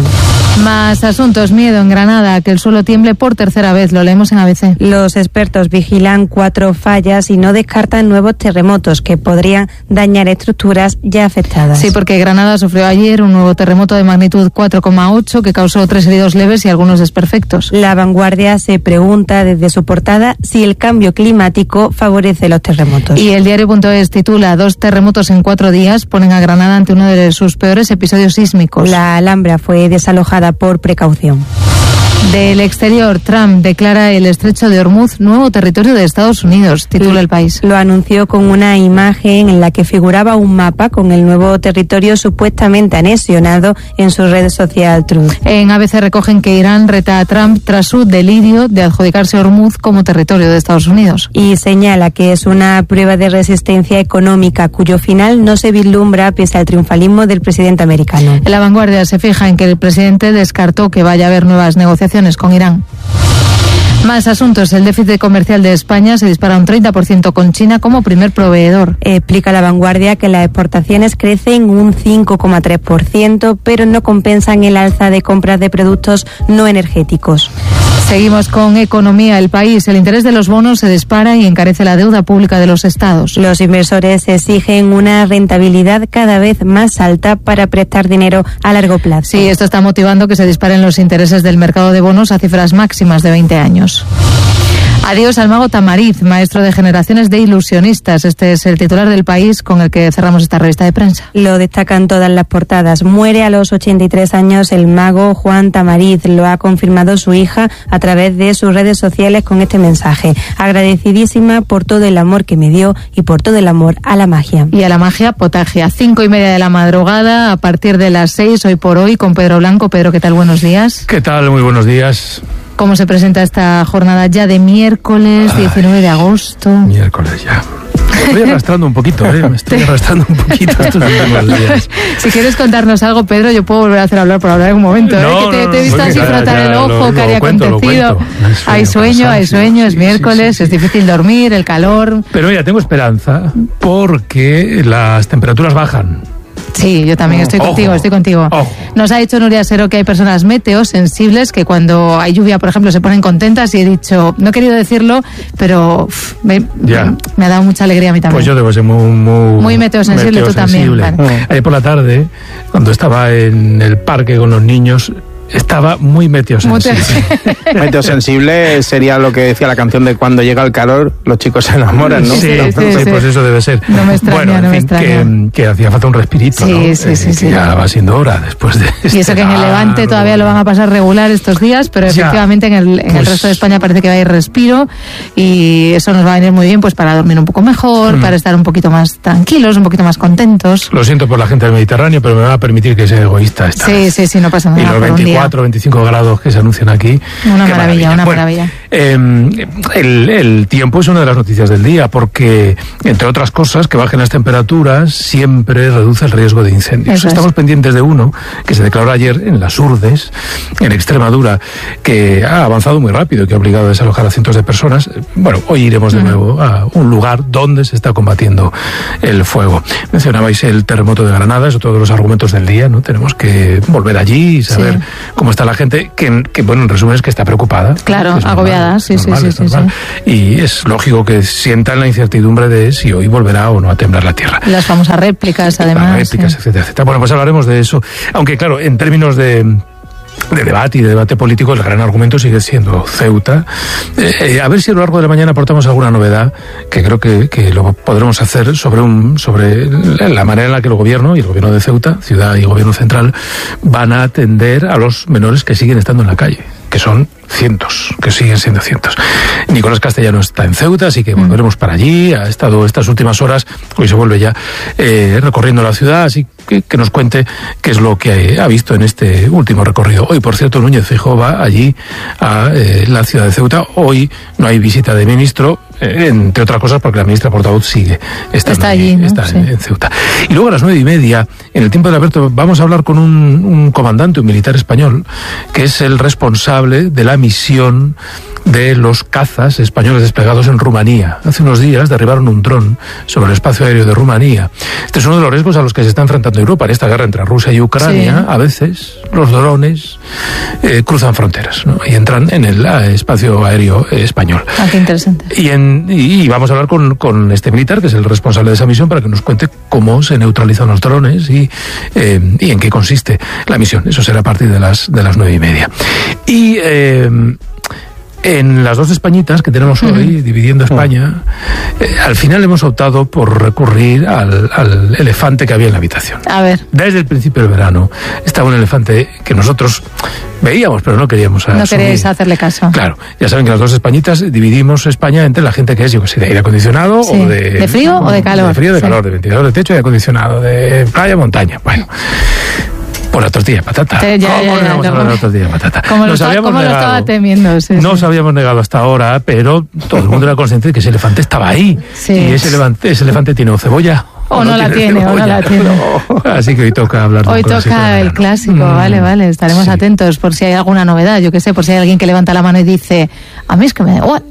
Más asuntos. Miedo en Granada, que el suelo tiemble por tercera vez. Lo leemos en A B C. Los expertos vigilan cuatro fallas y no descartan nuevos terremotos que podrían dañar estructuras ya afectadas. Sí, porque Granada sufrió ayer un nuevo terremoto de magnitud cuatro coma ocho que causó tres heridos leves y algunos desperfectos. La Vanguardia se pregunta desde su portada si el cambio climático favorece los terremotos. Y el diario.es titula: dos terremotos en cuatro días ponen a Granada ante uno de sus peores episodios sísmicos. La Alhambra fue desalojada por precaución. Del exterior, Trump declara el estrecho de Hormuz nuevo territorio de Estados Unidos, titula El País. Lo anunció con una imagen en la que figuraba un mapa con el nuevo territorio supuestamente anexionado en su red social Truth. En A B C recogen que Irán reta a Trump tras su delirio de adjudicarse Hormuz como territorio de Estados Unidos. Y señala que es una prueba de resistencia económica cuyo final no se vislumbra pese al triunfalismo del presidente americano. En La Vanguardia se fija en que el presidente descartó que vaya a haber nuevas negociaciones con Irán. Más asuntos. El déficit comercial de España se dispara un treinta por ciento con China como primer proveedor. Explica La Vanguardia que las exportaciones crecen un cinco coma tres por ciento, pero no compensan el alza de compras de productos no energéticos. Seguimos con economía. El País. El interés de los bonos se dispara y encarece la deuda pública de los estados. Los inversores exigen una rentabilidad cada vez más alta para prestar dinero a largo plazo. Sí, esto está motivando que se disparen los intereses del mercado de bonos a cifras máximas de veinte años. Adiós al mago Tamariz, maestro de generaciones de ilusionistas. Este es el titular del País con el que cerramos esta revista de prensa. Lo destacan todas las portadas. Muere a los ochenta y tres años el mago Juan Tamariz. Lo ha confirmado su hija a través de sus redes sociales con este mensaje: agradecidísima por todo el amor que me dio y por todo el amor a la magia. Y a la magia potagia. Cinco y media de la madrugada, a partir de las seis, hoy por hoy, con Pedro Blanco. Pedro, ¿qué tal? Buenos días. ¿Qué tal? Muy buenos días. ¿Cómo se presenta esta jornada ya de miércoles diecinueve de agosto? Miércoles ya. Me estoy arrastrando un poquito, ¿eh? Me estoy arrastrando un poquito estos últimos días. Si quieres contarnos algo, Pedro, yo puedo volver a hacer hablar por hablar en un momento, no, ¿eh? Que te, no, te he visto así frotar el ojo, que había acontecido. Hay sueño, hay sueño, es miércoles, sí, sí, sí. Es difícil dormir, el calor. Pero mira, tengo esperanza porque las temperaturas bajan. Sí, yo también estoy Ojo. contigo, estoy contigo. Ojo. Nos ha dicho Nuria Sero que hay personas meteosensibles que cuando hay lluvia, por ejemplo, se ponen contentas, y he dicho, no he querido decirlo, pero uf, me, ya. me ha dado mucha alegría a mí también. Pues yo debo ser muy... Muy, muy meteosensible, meteosensible. tú también. Vale. Ayer por la tarde, cuando estaba en el parque con los niños, estaba muy meteosensible. Meteosensible sería lo que decía la canción de cuando llega el calor, los chicos se enamoran, ¿no? Sí, sí, sí, sí, pues eso debe ser. No me extraña, bueno, en no me fin, extraña. Que, que hacía falta un respirito, sí, ¿no? Sí, eh, sí, sí. Ya va siendo hora después de... Y eso que en el Levante todavía lo van a pasar regular estos días, pero ya, efectivamente en el, en pues, el resto de España parece que va a ir respiro, y eso nos va a venir muy bien pues para dormir un poco mejor, hmm. para estar un poquito más tranquilos, un poquito más contentos. Lo siento por la gente del Mediterráneo, pero me va a permitir que sea egoísta esta Sí, vez. sí, sí, no pasa nada. Y los veinticuatro, veinticinco grados que se anuncian aquí. Una maravilla, maravilla, una bueno, maravilla. Eh, el, el tiempo es una de las noticias del día, porque, entre otras cosas, que bajen las temperaturas siempre reduce el riesgo de incendios. Eso Estamos es. pendientes de uno que se declaró ayer en las Urdes, en Extremadura, que ha avanzado muy rápido y que ha obligado a desalojar a cientos de personas. Bueno, hoy iremos de uh-huh. nuevo a un lugar donde se está combatiendo el fuego. Mencionabais el terremoto de Granada, es otro de los argumentos del día, ¿no? Tenemos que volver allí y saber sí. cómo está la gente, que, que bueno, en resumen es que está preocupada. Claro, es agobiada, normal, sí, normal, sí, sí, sí, sí. Y es lógico que sientan la incertidumbre de si hoy volverá o no a temblar la tierra. Las famosas réplicas, además. Las réplicas, sí. etcétera, etcétera. Bueno, pues hablaremos de eso. Aunque, claro, en términos de... de debate y de debate político, el gran argumento sigue siendo Ceuta. Eh, eh, a ver si a lo largo de la mañana aportamos alguna novedad, que creo que, que lo podremos hacer sobre un sobre la manera en la que el gobierno y el gobierno de Ceuta, ciudad y gobierno central, van a atender a los menores que siguen estando en la calle, que son cientos, que siguen siendo cientos. Nicolás Castellano está en Ceuta, así que volveremos para allí. Ha estado estas últimas horas, hoy se vuelve ya, eh, recorriendo la ciudad, así que, que nos cuente qué es lo que ha visto en este último recorrido. Hoy, por cierto, Núñez Feijóo va allí a eh, la ciudad de Ceuta. Hoy no hay visita de ministro, eh, entre otras cosas porque la ministra portavoz sigue estando está allí, ¿no? está sí. en, en Ceuta. Y luego a las nueve y media, en el tiempo de Alberto, vamos a hablar con un, un comandante, un militar español, que es el responsable de la misión de los cazas españoles desplegados en Rumanía. Hace unos días derribaron un dron sobre el espacio aéreo de Rumanía. Este es uno de los riesgos a los que se está enfrentando Europa en esta guerra entre Rusia y Ucrania. Sí. A veces los drones eh, cruzan fronteras, ¿no? Y entran en el eh, espacio aéreo eh, español. Ah, qué interesante. Y, en, y, y vamos a hablar con, con este militar, que es el responsable de esa misión, para que nos cuente cómo se neutralizan los drones y, eh, y en qué consiste la misión. Eso será a partir de las, de las nueve y media. Y... Eh, en las dos Españitas que tenemos hoy, uh-huh. dividiendo España, eh, al final hemos optado por recurrir al, al elefante que había en la habitación. A ver. Desde el principio del verano estaba un elefante que nosotros veíamos, pero no queríamos asumir. No queréis hacerle caso. Claro, ya saben que las dos Españitas dividimos España entre la gente que es, yo que sé, de aire acondicionado sí. o de... ¿De frío o de calor? De frío, de sí. calor, de ventilador de techo y de acondicionado, de playa, montaña. Bueno... Por la tortilla de patata. Sí, ya, ¿Cómo ya, no ya, vamos a hablar de la tortilla de patata? Como, lo, está, como lo estaba temiendo. Sí, no sí. os habíamos negado hasta ahora, pero todo el mundo era consciente de que ese elefante estaba ahí. Sí. Y ese elefante, ese elefante tiene cebolla. O, o no, no la tiene, cebolla. o no la tiene. No. Así que hoy toca hablar de Hoy un clásico. Hoy toca el clásico, mm. vale, vale. Estaremos sí. atentos por si hay alguna novedad. Yo qué sé, por si hay alguien que levanta la mano y dice, a mí es que me da igual.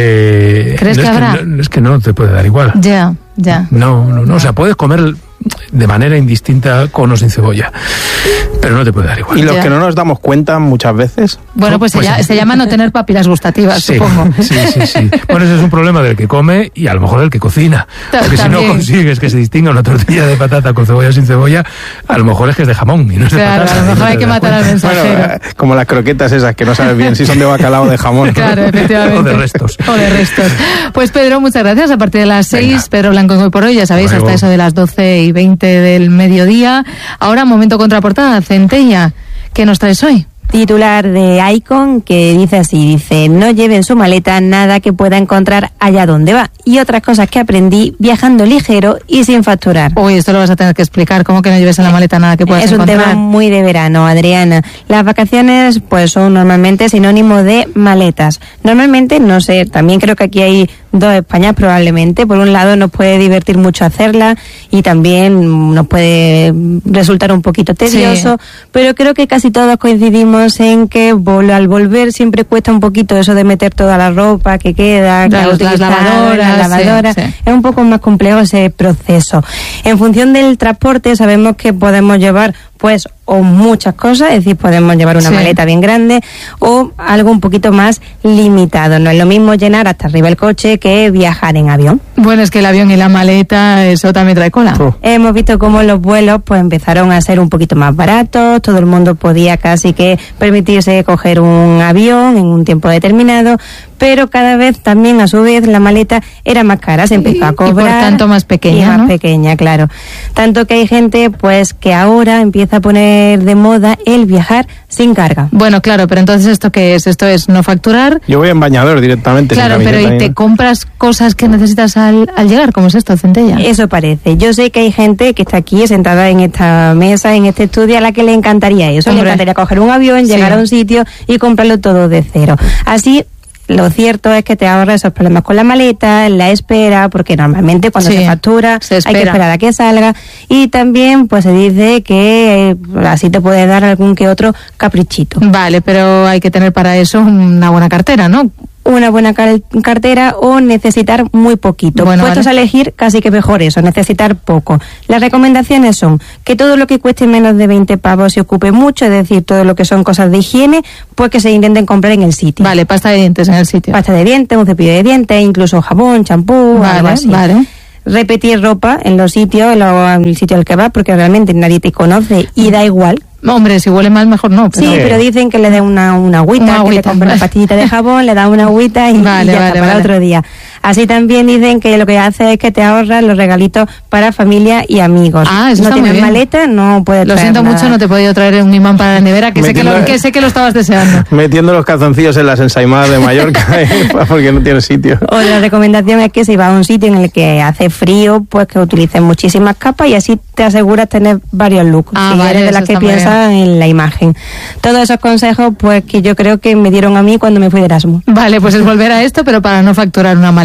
Eh, ¿Crees no que es habrá? Que, no, es que no te puede dar igual. Ya, ya. No, no, no. O sea, puedes comer de manera indistinta con o sin cebolla, pero no te puede dar igual. ¿Y los ya. que no nos damos cuenta muchas veces? Bueno, pues, pues se, llama, se llama no tener papilas gustativas, sí, supongo. Sí, sí, sí. Bueno, ese es un problema del que come y a lo mejor del que cocina. Porque También. si no consigues que se distinga una tortilla de patata con cebolla o sin cebolla, a lo mejor es que es de jamón y no es claro, de patata. A lo mejor hay que matar al mensajero. Bueno, como las croquetas esas, que no sabes bien si son de bacalao o de jamón. Claro, efectivamente. O de restos. O de restos. Pues Pedro, muchas gracias. A partir de las seis, Pedro Blanco Hoy por Hoy, ya sabéis, Luego. hasta eso de las doce y veinte del mediodía. Ahora, momento contraportada. Centella, ¿qué nos traes hoy? Titular de Icon que dice así, dice, no lleve en su maleta nada que pueda encontrar allá donde va. Y otras cosas que aprendí viajando ligero y sin facturar. Uy, esto lo vas a tener que explicar, ¿cómo que no lleves en la maleta nada que puedas es encontrar? Es un tema muy de verano, Adriana. Las vacaciones pues son normalmente sinónimo de maletas. Normalmente, no sé, también creo que aquí hay dos Españas probablemente. Por un lado nos puede divertir mucho hacerla y también nos puede resultar un poquito tedioso, sí. pero creo que casi todos coincidimos en que al volver siempre cuesta un poquito eso de meter toda la ropa que queda, que las, las lavadoras, las lavadoras. Sí, sí. Es un poco más complejo ese proceso. En función del transporte sabemos que podemos llevar pues o muchas cosas, es decir, podemos llevar una sí. maleta bien grande o algo un poquito más limitado. No es lo mismo llenar hasta arriba el coche que viajar en avión. Bueno, es que el avión y la maleta, eso también trae cola. Oh. Hemos visto cómo los vuelos pues empezaron a ser un poquito más baratos, todo el mundo podía casi que permitirse coger un avión en un tiempo determinado, pero cada vez también a su vez la maleta era más cara, se empezó a cobrar. Y por tanto más pequeña, y más ¿no? pequeña, claro. Tanto que hay gente pues que ahora empieza a poner de moda el viajar sin carga. Bueno, claro, pero entonces ¿esto qué es? Esto es no facturar. Yo voy en bañador directamente. Claro, pero ¿y te compras cosas que necesitas al, al llegar? ¿Cómo es esto, Centella? Eso parece. Yo sé que hay gente que está aquí sentada en esta mesa, en este estudio, a la que le encantaría eso. Hombre. Le encantaría coger un avión, llegar sí. a un sitio y comprarlo todo de cero. Así, lo cierto es que te ahorra esos problemas con la maleta, la espera, porque normalmente cuando sí, se factura se hay que esperar a que salga. Y también pues se dice que eh, así te puede dar algún que otro caprichito. Vale, pero hay que tener para eso una buena cartera, ¿no? Una buena car- cartera o necesitar muy poquito. Bueno, Puestos vale. a elegir, casi que mejor eso, necesitar poco. Las recomendaciones son que todo lo que cueste menos de veinte pavos se ocupe mucho, es decir, todo lo que son cosas de higiene, pues que se intenten comprar en el sitio. Vale, pasta de dientes en el sitio. Pasta de dientes, un cepillo de dientes, incluso jabón, champú, vale, algo así. Vale. Repetir ropa en los sitios, en, lo, en el sitio al que vas, porque realmente nadie te conoce y da igual. Hombre, si huele mal, mejor no. Pero... Sí, pero dicen que le den una, una agüita, una agüita, que le compren una pastillita de jabón, le dan una agüita y, vale, y ya vale, está, para vale. otro día. Así también dicen que lo que hace es que te ahorras los regalitos para familia y amigos. Ah, eso no está muy tienes bien. maleta, no puedes Lo traer siento nada. mucho, no te he podido traer un imán para la nevera, que sé que, lo, que sé que lo estabas deseando. Metiendo los calzoncillos en las ensaimadas de Mallorca porque no tiene sitio. Otra recomendación es que si vas a un sitio en el que hace frío, pues que utilices muchísimas capas y así te aseguras tener varios looks. Ah, si vale, eres de las que piensas en la imagen. Todos esos consejos, pues que yo creo que me dieron a mí cuando me fui de Erasmus. Vale, pues es volver a esto, pero para no facturar una maleta.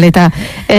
Margarita.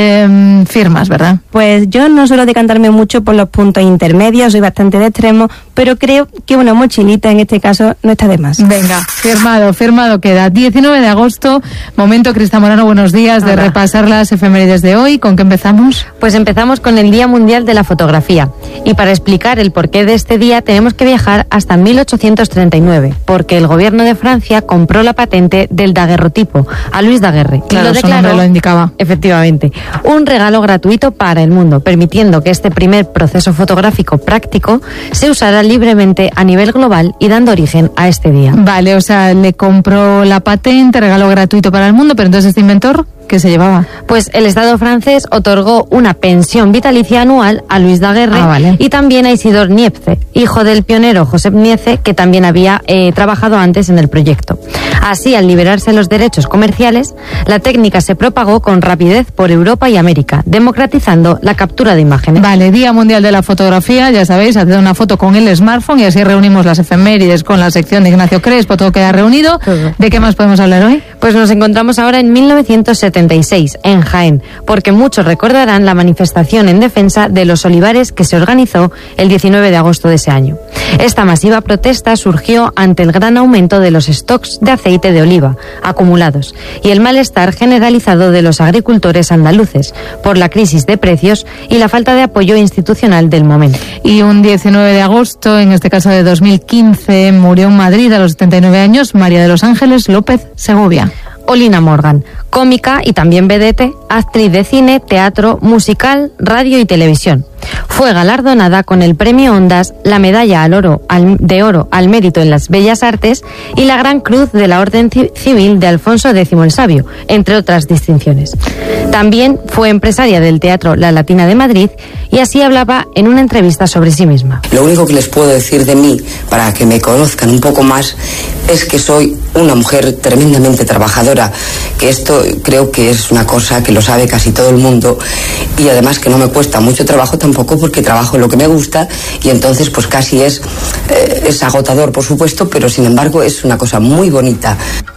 Eh, firmas, ¿verdad? Pues yo no suelo decantarme mucho por los puntos intermedios, soy bastante de extremo, pero creo que una mochilita en este caso no está de más. Venga, firmado, firmado queda. diecinueve de agosto, momento, Crista Morano, buenos días, de Hola. repasar las efemérides de hoy. ¿Con qué empezamos? Pues empezamos con el Día Mundial de la Fotografía. Y para explicar el porqué de este día tenemos que viajar hasta mil ochocientos treinta y nueve, porque el gobierno de Francia compró la patente del daguerrotipo a Louis Daguerre. Claro, y lo su declaró, nombre lo indicaba. Efectivamente, un regalo gratuito para el mundo, permitiendo que este primer proceso fotográfico práctico se usara libremente a nivel global y dando origen a este día. Vale, o sea, le compró la patente, regalo gratuito para el mundo, pero entonces este inventor, ¿qué se llevaba? Pues el Estado francés otorgó una pensión vitalicia anual a Louis Daguerre Ah, vale. y también a Isidore Niepce, hijo del pionero Josep Niepce, que también había eh, trabajado antes en el proyecto. Así, al liberarse los derechos comerciales, la técnica se propagó con rapidez por Europa y América, democratizando la captura de imágenes. Vale, Día Mundial de la Fotografía, ya sabéis, haced una foto con el smartphone y así reunimos las efemérides con la sección de Ignacio Crespo, todo queda reunido. Todo. ¿De qué más podemos hablar hoy? Pues nos encontramos ahora en mil novecientos setenta y seis, en Jaén, porque muchos recordarán la manifestación en defensa de los olivares que se organizó el diecinueve de agosto de ese año. Esta masiva protesta surgió ante el gran aumento de los stocks de aceite de oliva acumulados y el malestar generalizado de los agricultores andaluces por la crisis de precios y la falta de apoyo institucional del momento. Y un diecinueve de agosto, en este caso de dos mil quince, murió en Madrid a los setenta y nueve años María de los Ángeles López Segovia. Olina Morgan, cómica y también vedette, actriz de cine, teatro, musical, radio y televisión. Fue galardonada con el Premio Ondas, la Medalla al oro, al, de Oro al Mérito en las Bellas Artes y la Gran Cruz de la Orden Civil de Alfonso X el Sabio, entre otras distinciones. También fue empresaria del Teatro La Latina de Madrid y así hablaba en una entrevista sobre sí misma. Lo único que les puedo decir de mí, para que me conozcan un poco más, es que soy una mujer tremendamente trabajadora, que esto creo que es una cosa que lo sabe casi todo el mundo, y además que no me cuesta mucho trabajo tampoco, porque trabajo lo que me gusta, y entonces pues casi es, eh, es agotador, por supuesto, pero sin embargo es una cosa muy bonita.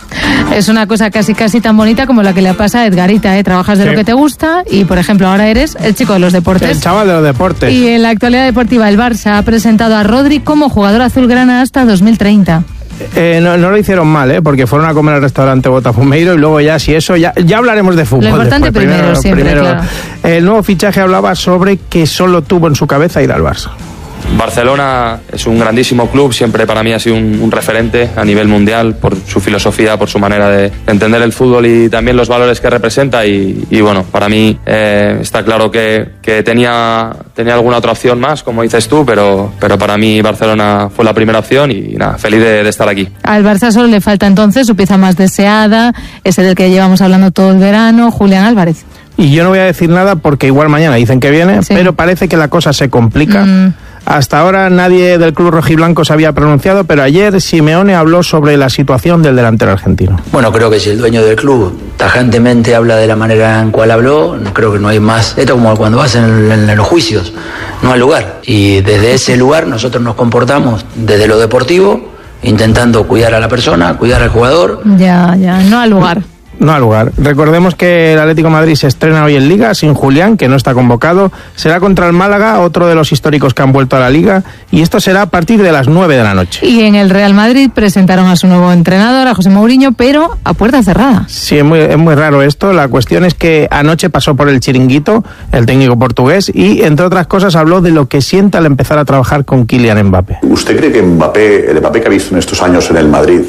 Es una cosa casi casi tan bonita como la que le pasa a Edgarita, ¿eh? Trabajas de Sí. lo que te gusta y, por ejemplo, ahora eres el chico de los deportes. El chaval de los deportes. Y en la actualidad deportiva, el Barça ha presentado a Rodri como jugador azulgrana hasta dos mil treinta. Eh, no, no lo hicieron mal, ¿eh? Porque fueron a comer al restaurante Botafumeiro y luego ya, si eso, ya, ya hablaremos de fútbol. Lo importante después. primero, siempre, claro. El nuevo fichaje hablaba sobre que solo tuvo en su cabeza ir al Barça. Barcelona es un grandísimo club, siempre para mí ha sido un, un referente a nivel mundial por su filosofía, por su manera de entender el fútbol y también los valores que representa y, y bueno, para mí eh, está claro que, que tenía, tenía alguna otra opción más, como dices tú, pero, pero para mí Barcelona fue la primera opción y nada, feliz de, de estar aquí. Al Barça solo le falta entonces su pieza más deseada, ese del que llevamos hablando todo el verano, Julián Álvarez. Y yo no voy a decir nada porque igual mañana dicen que viene, sí. Pero parece que la cosa se complica. Mm. Hasta ahora nadie del club rojiblanco se había pronunciado, pero ayer Simeone habló sobre la situación del delantero argentino. Bueno, creo que si el dueño del club tajantemente habla de la manera en cual habló, creo que no hay más. Esto es como cuando vas en, en, en los juicios, no hay lugar. Y desde ese lugar nosotros nos comportamos desde lo deportivo, intentando cuidar a la persona, cuidar al jugador. Ya, ya, no al lugar. No al lugar. Recordemos que el Atlético de Madrid se estrena hoy en Liga sin Julián, que no está convocado. Será contra el Málaga, otro de los históricos que han vuelto a la Liga, y esto será a partir de las nueve de la noche. Y en el Real Madrid presentaron a su nuevo entrenador, a José Mourinho, pero a puerta cerrada. Sí, es muy, es muy raro esto. La cuestión es que anoche pasó por el chiringuito el técnico portugués y, entre otras cosas, habló de lo que siente al empezar a trabajar con Kylian Mbappé. ¿Usted cree que Mbappé, el Mbappé que ha visto en estos años en el Madrid,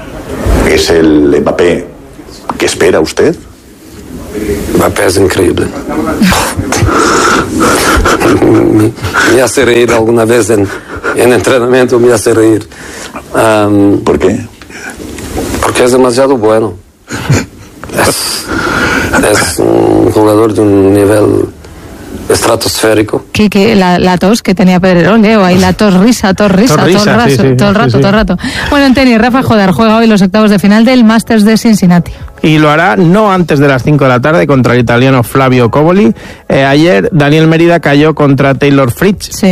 es el Mbappé que espera usted? Mbappé es increíble. me, me hace reír alguna vez en, en entrenamiento, me hace reír. Um, ¿Por qué? Porque es demasiado bueno. Es, es un jugador de un nivel estratosférico. Que, que la, la tos que tenía Pedrerol, ¿eh? O ahí la tos risa, tos risa, tos risa, todo el rato, sí, sí, todo el rato, sí, sí. todo el rato. Bueno, en tenis, Rafa Jodar juega hoy los octavos de final del Masters de Cincinnati. y lo hará no antes de las cinco de la tarde contra el italiano Flavio Coboli. Eh, ayer Daniel Mérida cayó contra Taylor Fritz sí.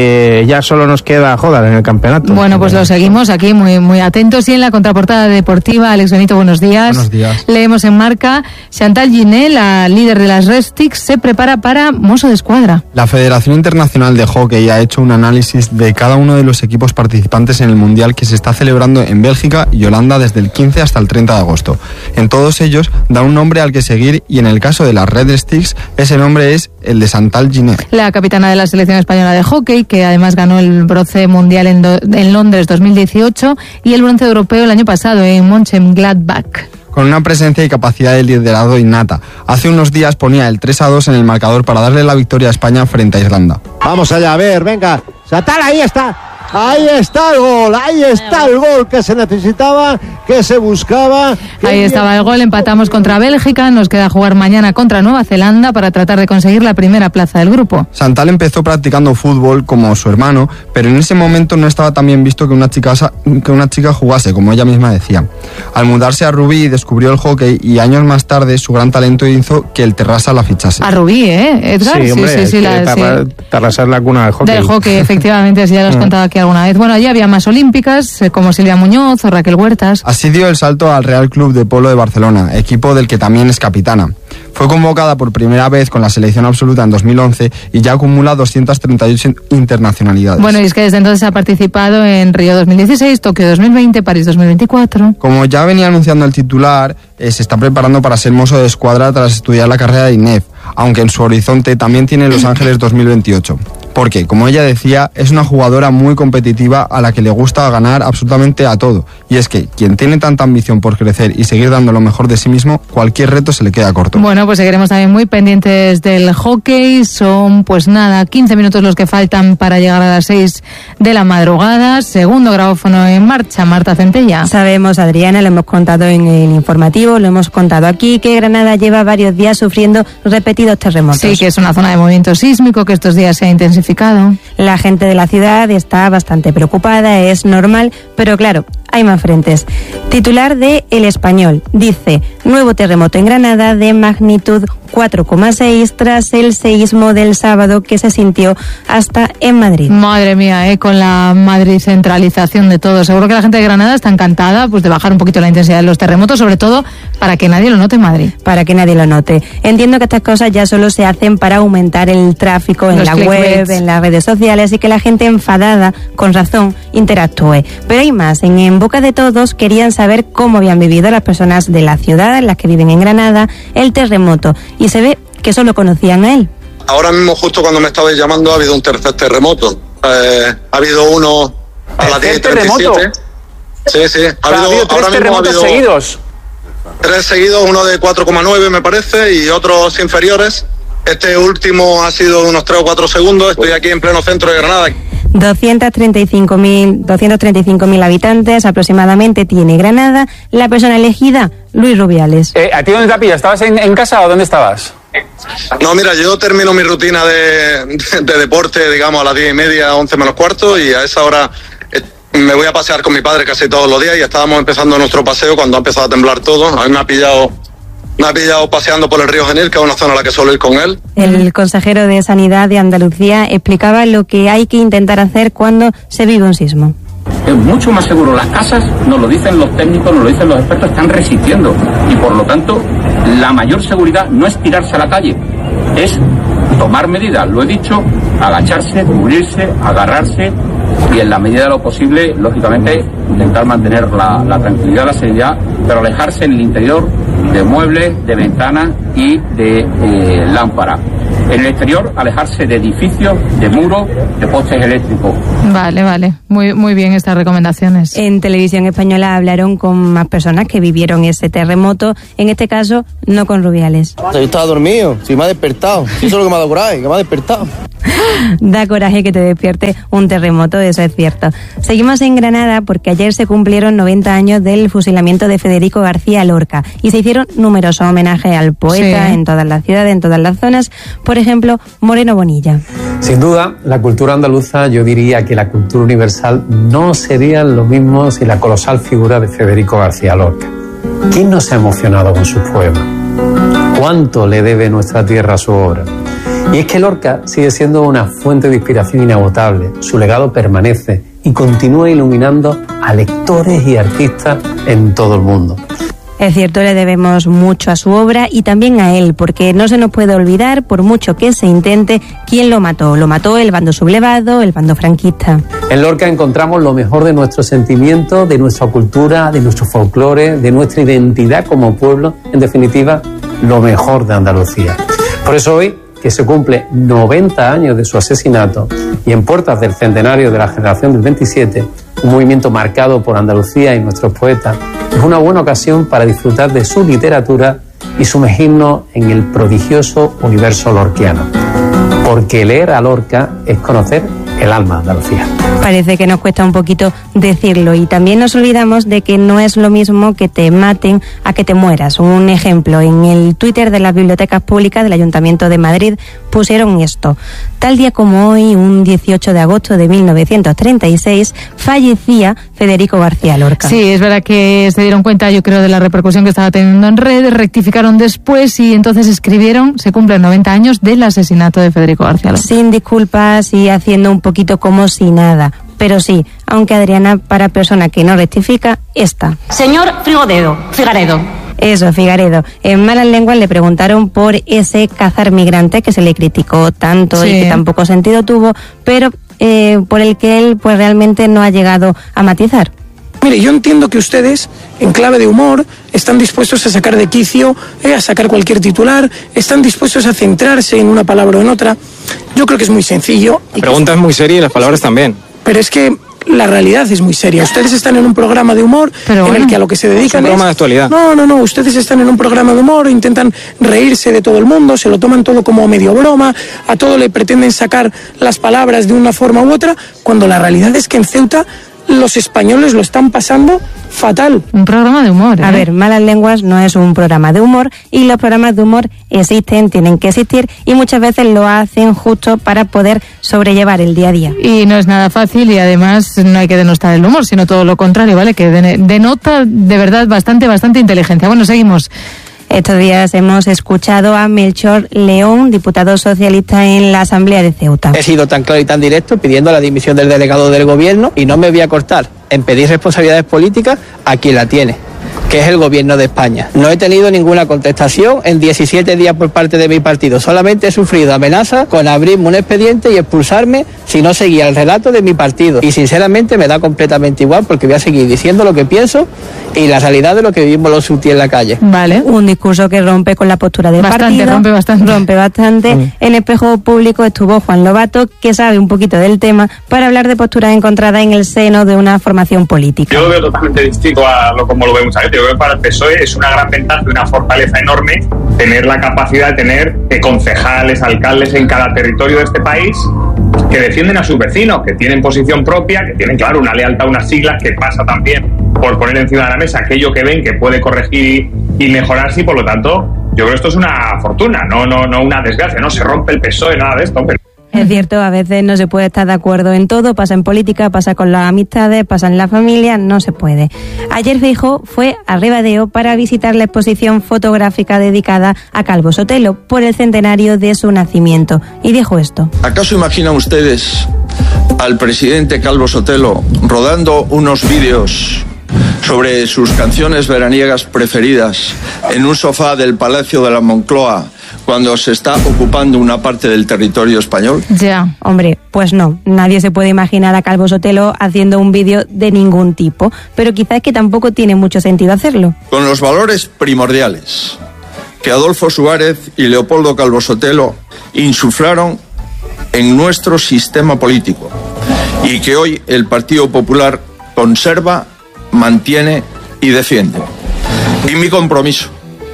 y ya solo nos queda Jodar en el campeonato. Bueno, pues lo seguimos aquí muy, muy atentos. Y en la contraportada deportiva, Alex Benito, buenos días. Buenos días. Leemos en Marca, Chantal Giné, la líder de las Red Sticks, se prepara para mozo de escuadra. La Federación Internacional de Hockey ha hecho un análisis de cada uno de los equipos participantes en el Mundial que se está celebrando en Bélgica y Holanda desde el quince hasta el treinta de agosto. En todos ellos da un nombre al que seguir y en el caso de las Red Sticks ese nombre es el de Chantal Giné. La capitana de la selección española de hockey, que además ganó el bronce mundial en, do, en Londres dos mil dieciocho y el bronce europeo el año pasado en Mönchengladbach. Con una presencia y capacidad de liderazgo innata. Hace unos días ponía el tres a dos en el marcador para darle la victoria a España frente a Irlanda. Vamos allá, a ver, venga. Chantal, ahí está. Ahí está el gol, ahí está el gol que se necesitaba, que se buscaba. Que ahí estaba el gol, empatamos contra Bélgica, nos queda jugar mañana contra Nueva Zelanda para tratar de conseguir la primera plaza del grupo. Chantal empezó practicando fútbol como su hermano, pero en ese momento no estaba tan bien visto que una chica, que una chica jugase, como ella misma decía. Al mudarse a Rubí descubrió el hockey y años más tarde su gran talento hizo que el Terrassa la fichase. A Rubí, ¿eh, Edgar? Sí, hombre, sí, sí, sí, la, Terra, sí. Terrassa es la cuna del hockey. Del hockey, efectivamente, así ya lo has contado aquí alguna vez. Bueno, allí había más olímpicas, como Silvia Muñoz o Raquel Huertas. Así dio el salto al Real Club de Polo de Barcelona, equipo del que también es capitana. Fue convocada por primera vez con la selección absoluta en dos mil once y ya acumula doscientas treinta y ocho internacionalidades. Bueno, y es que desde entonces ha participado en Río dos mil dieciséis, Tokio dos mil veinte, París dos mil veinticuatro. Como ya venía anunciando el titular, eh, se está preparando para ser mozo de escuadra tras estudiar la carrera de I N E F, aunque en su horizonte también tiene Los Ángeles dos mil veintiocho. Porque, como ella decía, es una jugadora muy competitiva a la que le gusta ganar absolutamente a todo. Y es que quien tiene tanta ambición por crecer y seguir dando lo mejor de sí mismo, cualquier reto se le queda corto. Bueno, pues seguiremos también muy pendientes del hockey. Son, pues nada, quince minutos los que faltan para llegar a las seis de la madrugada. Segundo grabófono en marcha, Marta Centella. Sabemos, Adriana, lo hemos contado en el informativo, lo hemos contado aquí, que Granada lleva varios días sufriendo repetidos terremotos. Sí, que es una zona de movimiento sísmico que estos días se ha intensificado. La gente de la ciudad está bastante preocupada, es normal, pero claro, hay más frentes. Titular de El Español dice: nuevo terremoto en Granada de magnitud cuatro coma seis tras el seísmo del sábado que se sintió hasta en Madrid. Madre mía, eh, con la Madrid centralización de todo. Seguro que la gente de Granada está encantada pues de bajar un poquito la intensidad de los terremotos, sobre todo para que nadie lo note en Madrid. Para que nadie lo note. Entiendo que estas cosas ya solo se hacen para aumentar el tráfico en los la web, en las redes sociales y que la gente enfadada, con razón, interactúe. Pero hay más. En, en boca de todos querían saber cómo habían vivido las personas de la ciudad, las que viven en Granada, el terremoto. Y se ve que solo conocían a él. Ahora mismo, justo cuando me estabais llamando, ha habido un tercer terremoto. Eh, ha habido uno a las diez y treinta y siete. Sí, sí. Ha habido, ha habido tres ahora terremotos mismo ha habido seguidos. Tres seguidos, uno de cuatro coma nueve me parece y otros inferiores. Este último ha sido de unos tres o cuatro segundos. Estoy aquí en pleno centro de Granada. doscientos treinta y cinco mil habitantes aproximadamente tiene Granada. La persona elegida, Luis Rubiales. Eh, ¿A ti dónde te pillas? ¿Estabas en, en casa o dónde estabas? No, mira, yo termino mi rutina de, de, de deporte, digamos, a las diez y media, once menos cuarto, y a esa hora eh, me voy a pasear con mi padre casi todos los días y estábamos empezando nuestro paseo cuando ha empezado a temblar todo. A mí me ha pillado... Me ha pillado paseando por el río Genil, que es una zona a la que suelo ir con él. El consejero de Sanidad de Andalucía explicaba lo que hay que intentar hacer cuando se vive un sismo. Es mucho más seguro. Las casas, nos lo dicen los técnicos, nos lo dicen los expertos, están resistiendo. Y por lo tanto, la mayor seguridad no es tirarse a la calle, es tomar medidas, lo he dicho, agacharse, cubrirse, agarrarse y en la medida de lo posible, lógicamente, intentar mantener la, la tranquilidad, la seguridad, pero alejarse en el interior de muebles, de ventanas y de eh, lámparas. En el exterior, alejarse de edificios, de muros, de postes eléctricos. Vale, vale. Muy, muy bien estas recomendaciones. En Televisión Española hablaron con más personas que vivieron ese terremoto, en este caso, no con Rubiales. Yo estaba dormido, si me ha despertado. Eso es lo que me ha dado coraje, que me ha despertado. Da coraje que te despierte un terremoto, eso es cierto. Seguimos en Granada porque ayer se cumplieron noventa años del fusilamiento de Federico García Lorca y se hicieron numerosos homenajes al poeta sí. en todas las ciudades, en todas las zonas. Por ejemplo, Moreno Bonilla. Sin duda, la cultura andaluza, yo diría que la cultura universal no sería lo mismo sin la colosal figura de Federico García Lorca. ¿Quién no se ha emocionado con sus poemas? ¿Cuánto le debe nuestra tierra a su obra? Y es que Lorca sigue siendo una fuente de inspiración inagotable. Su legado permanece y continúa iluminando a lectores y artistas en todo el mundo. Es cierto, le debemos mucho a su obra y también a él, porque no se nos puede olvidar, por mucho que se intente, quién lo mató. Lo mató el bando sublevado, el bando franquista. En Lorca encontramos lo mejor de nuestros sentimientos, de nuestra cultura, de nuestro folclore, de nuestra identidad como pueblo, en definitiva, lo mejor de Andalucía. Por eso hoy, que se cumple noventa años de su asesinato y en puertas del centenario de la generación del veintisiete, un movimiento marcado por Andalucía y nuestros poetas, es una buena ocasión para disfrutar de su literatura y sumergirnos en el prodigioso universo lorquiano. Porque leer a Lorca es conocer el alma de Andalucía. Parece que nos cuesta un poquito decirlo y también nos olvidamos de que no es lo mismo que te maten a que te mueras. Un ejemplo, en el Twitter de las bibliotecas públicas del Ayuntamiento de Madrid pusieron esto. Tal día como hoy, un dieciocho de agosto de mil novecientos treinta y seis, fallecía Federico García Lorca. Sí, es verdad que se dieron cuenta, yo creo, de la repercusión que estaba teniendo en redes, rectificaron después y entonces escribieron, se cumplen noventa años del asesinato de Federico García Lorca. Sin disculpas y haciendo un poquito como si nada. Pero sí, aunque Adriana, para persona que no rectifica, está. Señor Frigodedo, Figaredo. Eso, Figaredo. En malas lenguas le preguntaron por ese cazar migrante que se le criticó tanto sí. y que tampoco sentido tuvo, pero eh, por el que él pues realmente no ha llegado a matizar. Mire, yo entiendo que ustedes, en clave de humor, están dispuestos a sacar de quicio, eh, a sacar cualquier titular, están dispuestos a centrarse en una palabra o en otra. Yo creo que es muy sencillo. La pregunta es muy seria y las palabras también. Pero es que la realidad es muy seria. Ustedes están en un programa de humor Pero en bueno, el que a lo que se dedican es... un programa de actualidad. No, no, no. Ustedes están en un programa de humor, intentan reírse de todo el mundo, se lo toman todo como medio broma, a todo le pretenden sacar las palabras de una forma u otra, cuando la realidad es que en Ceuta los españoles lo están pasando fatal. Un programa de humor, ¿eh? A ver, Malas Lenguas no es un programa de humor y los programas de humor existen, tienen que existir y muchas veces lo hacen justo para poder sobrellevar el día a día. Y no es nada fácil y además no hay que denostar el humor, sino todo lo contrario, ¿vale? Que denota de verdad bastante, bastante inteligencia. Bueno, seguimos. Estos días hemos escuchado a Melchor León, diputado socialista en la Asamblea de Ceuta. He sido tan claro y tan directo pidiendo la dimisión del delegado del gobierno y no me voy a cortar en pedir responsabilidades políticas a quien la tiene, que es el gobierno de España. No he tenido ninguna contestación en diecisiete días por parte de mi partido. Solamente he sufrido amenazas con abrirme un expediente y expulsarme si no seguía el relato de mi partido. Y sinceramente me da completamente igual porque voy a seguir diciendo lo que pienso y la realidad de lo que vivimos los sutí en la calle. Vale, un discurso que rompe con la postura del bastante, partido. Rompe bastante. Rompe bastante. Mm. En Espejo Público estuvo Juan Lobato, que sabe un poquito del tema, para hablar de posturas encontradas en el seno de una formación política. Yo lo veo totalmente distinto a lo como lo ve mucha gente. Yo creo que para el P S O E es una gran ventaja y una fortaleza enorme tener la capacidad de tener eh, concejales, alcaldes en cada territorio de este país que defienden a sus vecinos, que tienen posición propia, que tienen, claro, una lealtad a unas siglas, que pasa también por poner encima de la mesa aquello que ven que puede corregir y, y mejorarse, y por lo tanto yo creo que esto es una fortuna, no, no, no una desgracia, no se rompe el P S O E, nada de esto, pero... Es cierto, a veces no se puede estar de acuerdo en todo, pasa en política, pasa con las amistades, pasa en la familia, no se puede. Ayer Feijóo fue a Ribadeo para visitar la exposición fotográfica dedicada a Calvo Sotelo por el centenario de su nacimiento y dijo esto. ¿Acaso imaginan ustedes al presidente Calvo Sotelo rodando unos vídeos sobre sus canciones veraniegas preferidas en un sofá del Palacio de la Moncloa cuando se está ocupando una parte del territorio español? Ya, hombre, pues no. Nadie se puede imaginar a Calvo Sotelo haciendo un vídeo de ningún tipo, pero quizás que tampoco tiene mucho sentido hacerlo. Con los valores primordiales que Adolfo Suárez y Leopoldo Calvo Sotelo insuflaron en nuestro sistema político y que hoy el Partido Popular conserva, mantiene y defiende. Y mi compromiso,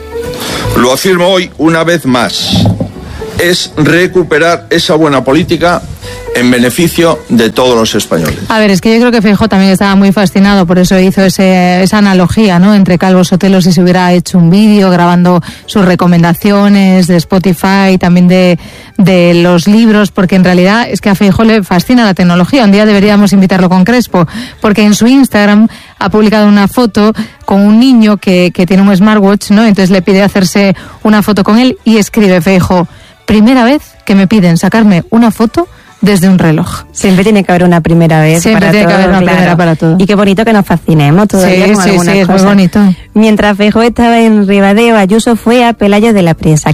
lo afirmo hoy una vez más, es recuperar esa buena política en beneficio de todos los españoles. A ver, es que yo creo que Feijóo también estaba muy fascinado, por eso hizo ese, esa analogía, ¿no?, entre Calvo Sotelo, si se hubiera hecho un vídeo grabando sus recomendaciones de Spotify, también de, de los libros, porque en realidad es que a Feijóo le fascina la tecnología. Un día deberíamos invitarlo con Crespo, porque en su Instagram ha publicado una foto con un niño que, que tiene un smartwatch, ¿no? Entonces le pide hacerse una foto con él y escribe Feijóo: primera vez que me piden sacarme una foto desde un reloj. Siempre tiene que haber una primera vez. Siempre para tiene todo, que haber una claro. primera para todo. Y qué bonito que nos fascinemos todavía sí, con sí, algunas sí, es cosas. muy bonito. Mientras Feijóo estaba en Ribadeo, Ayuso fue a Pelayo de la Presa.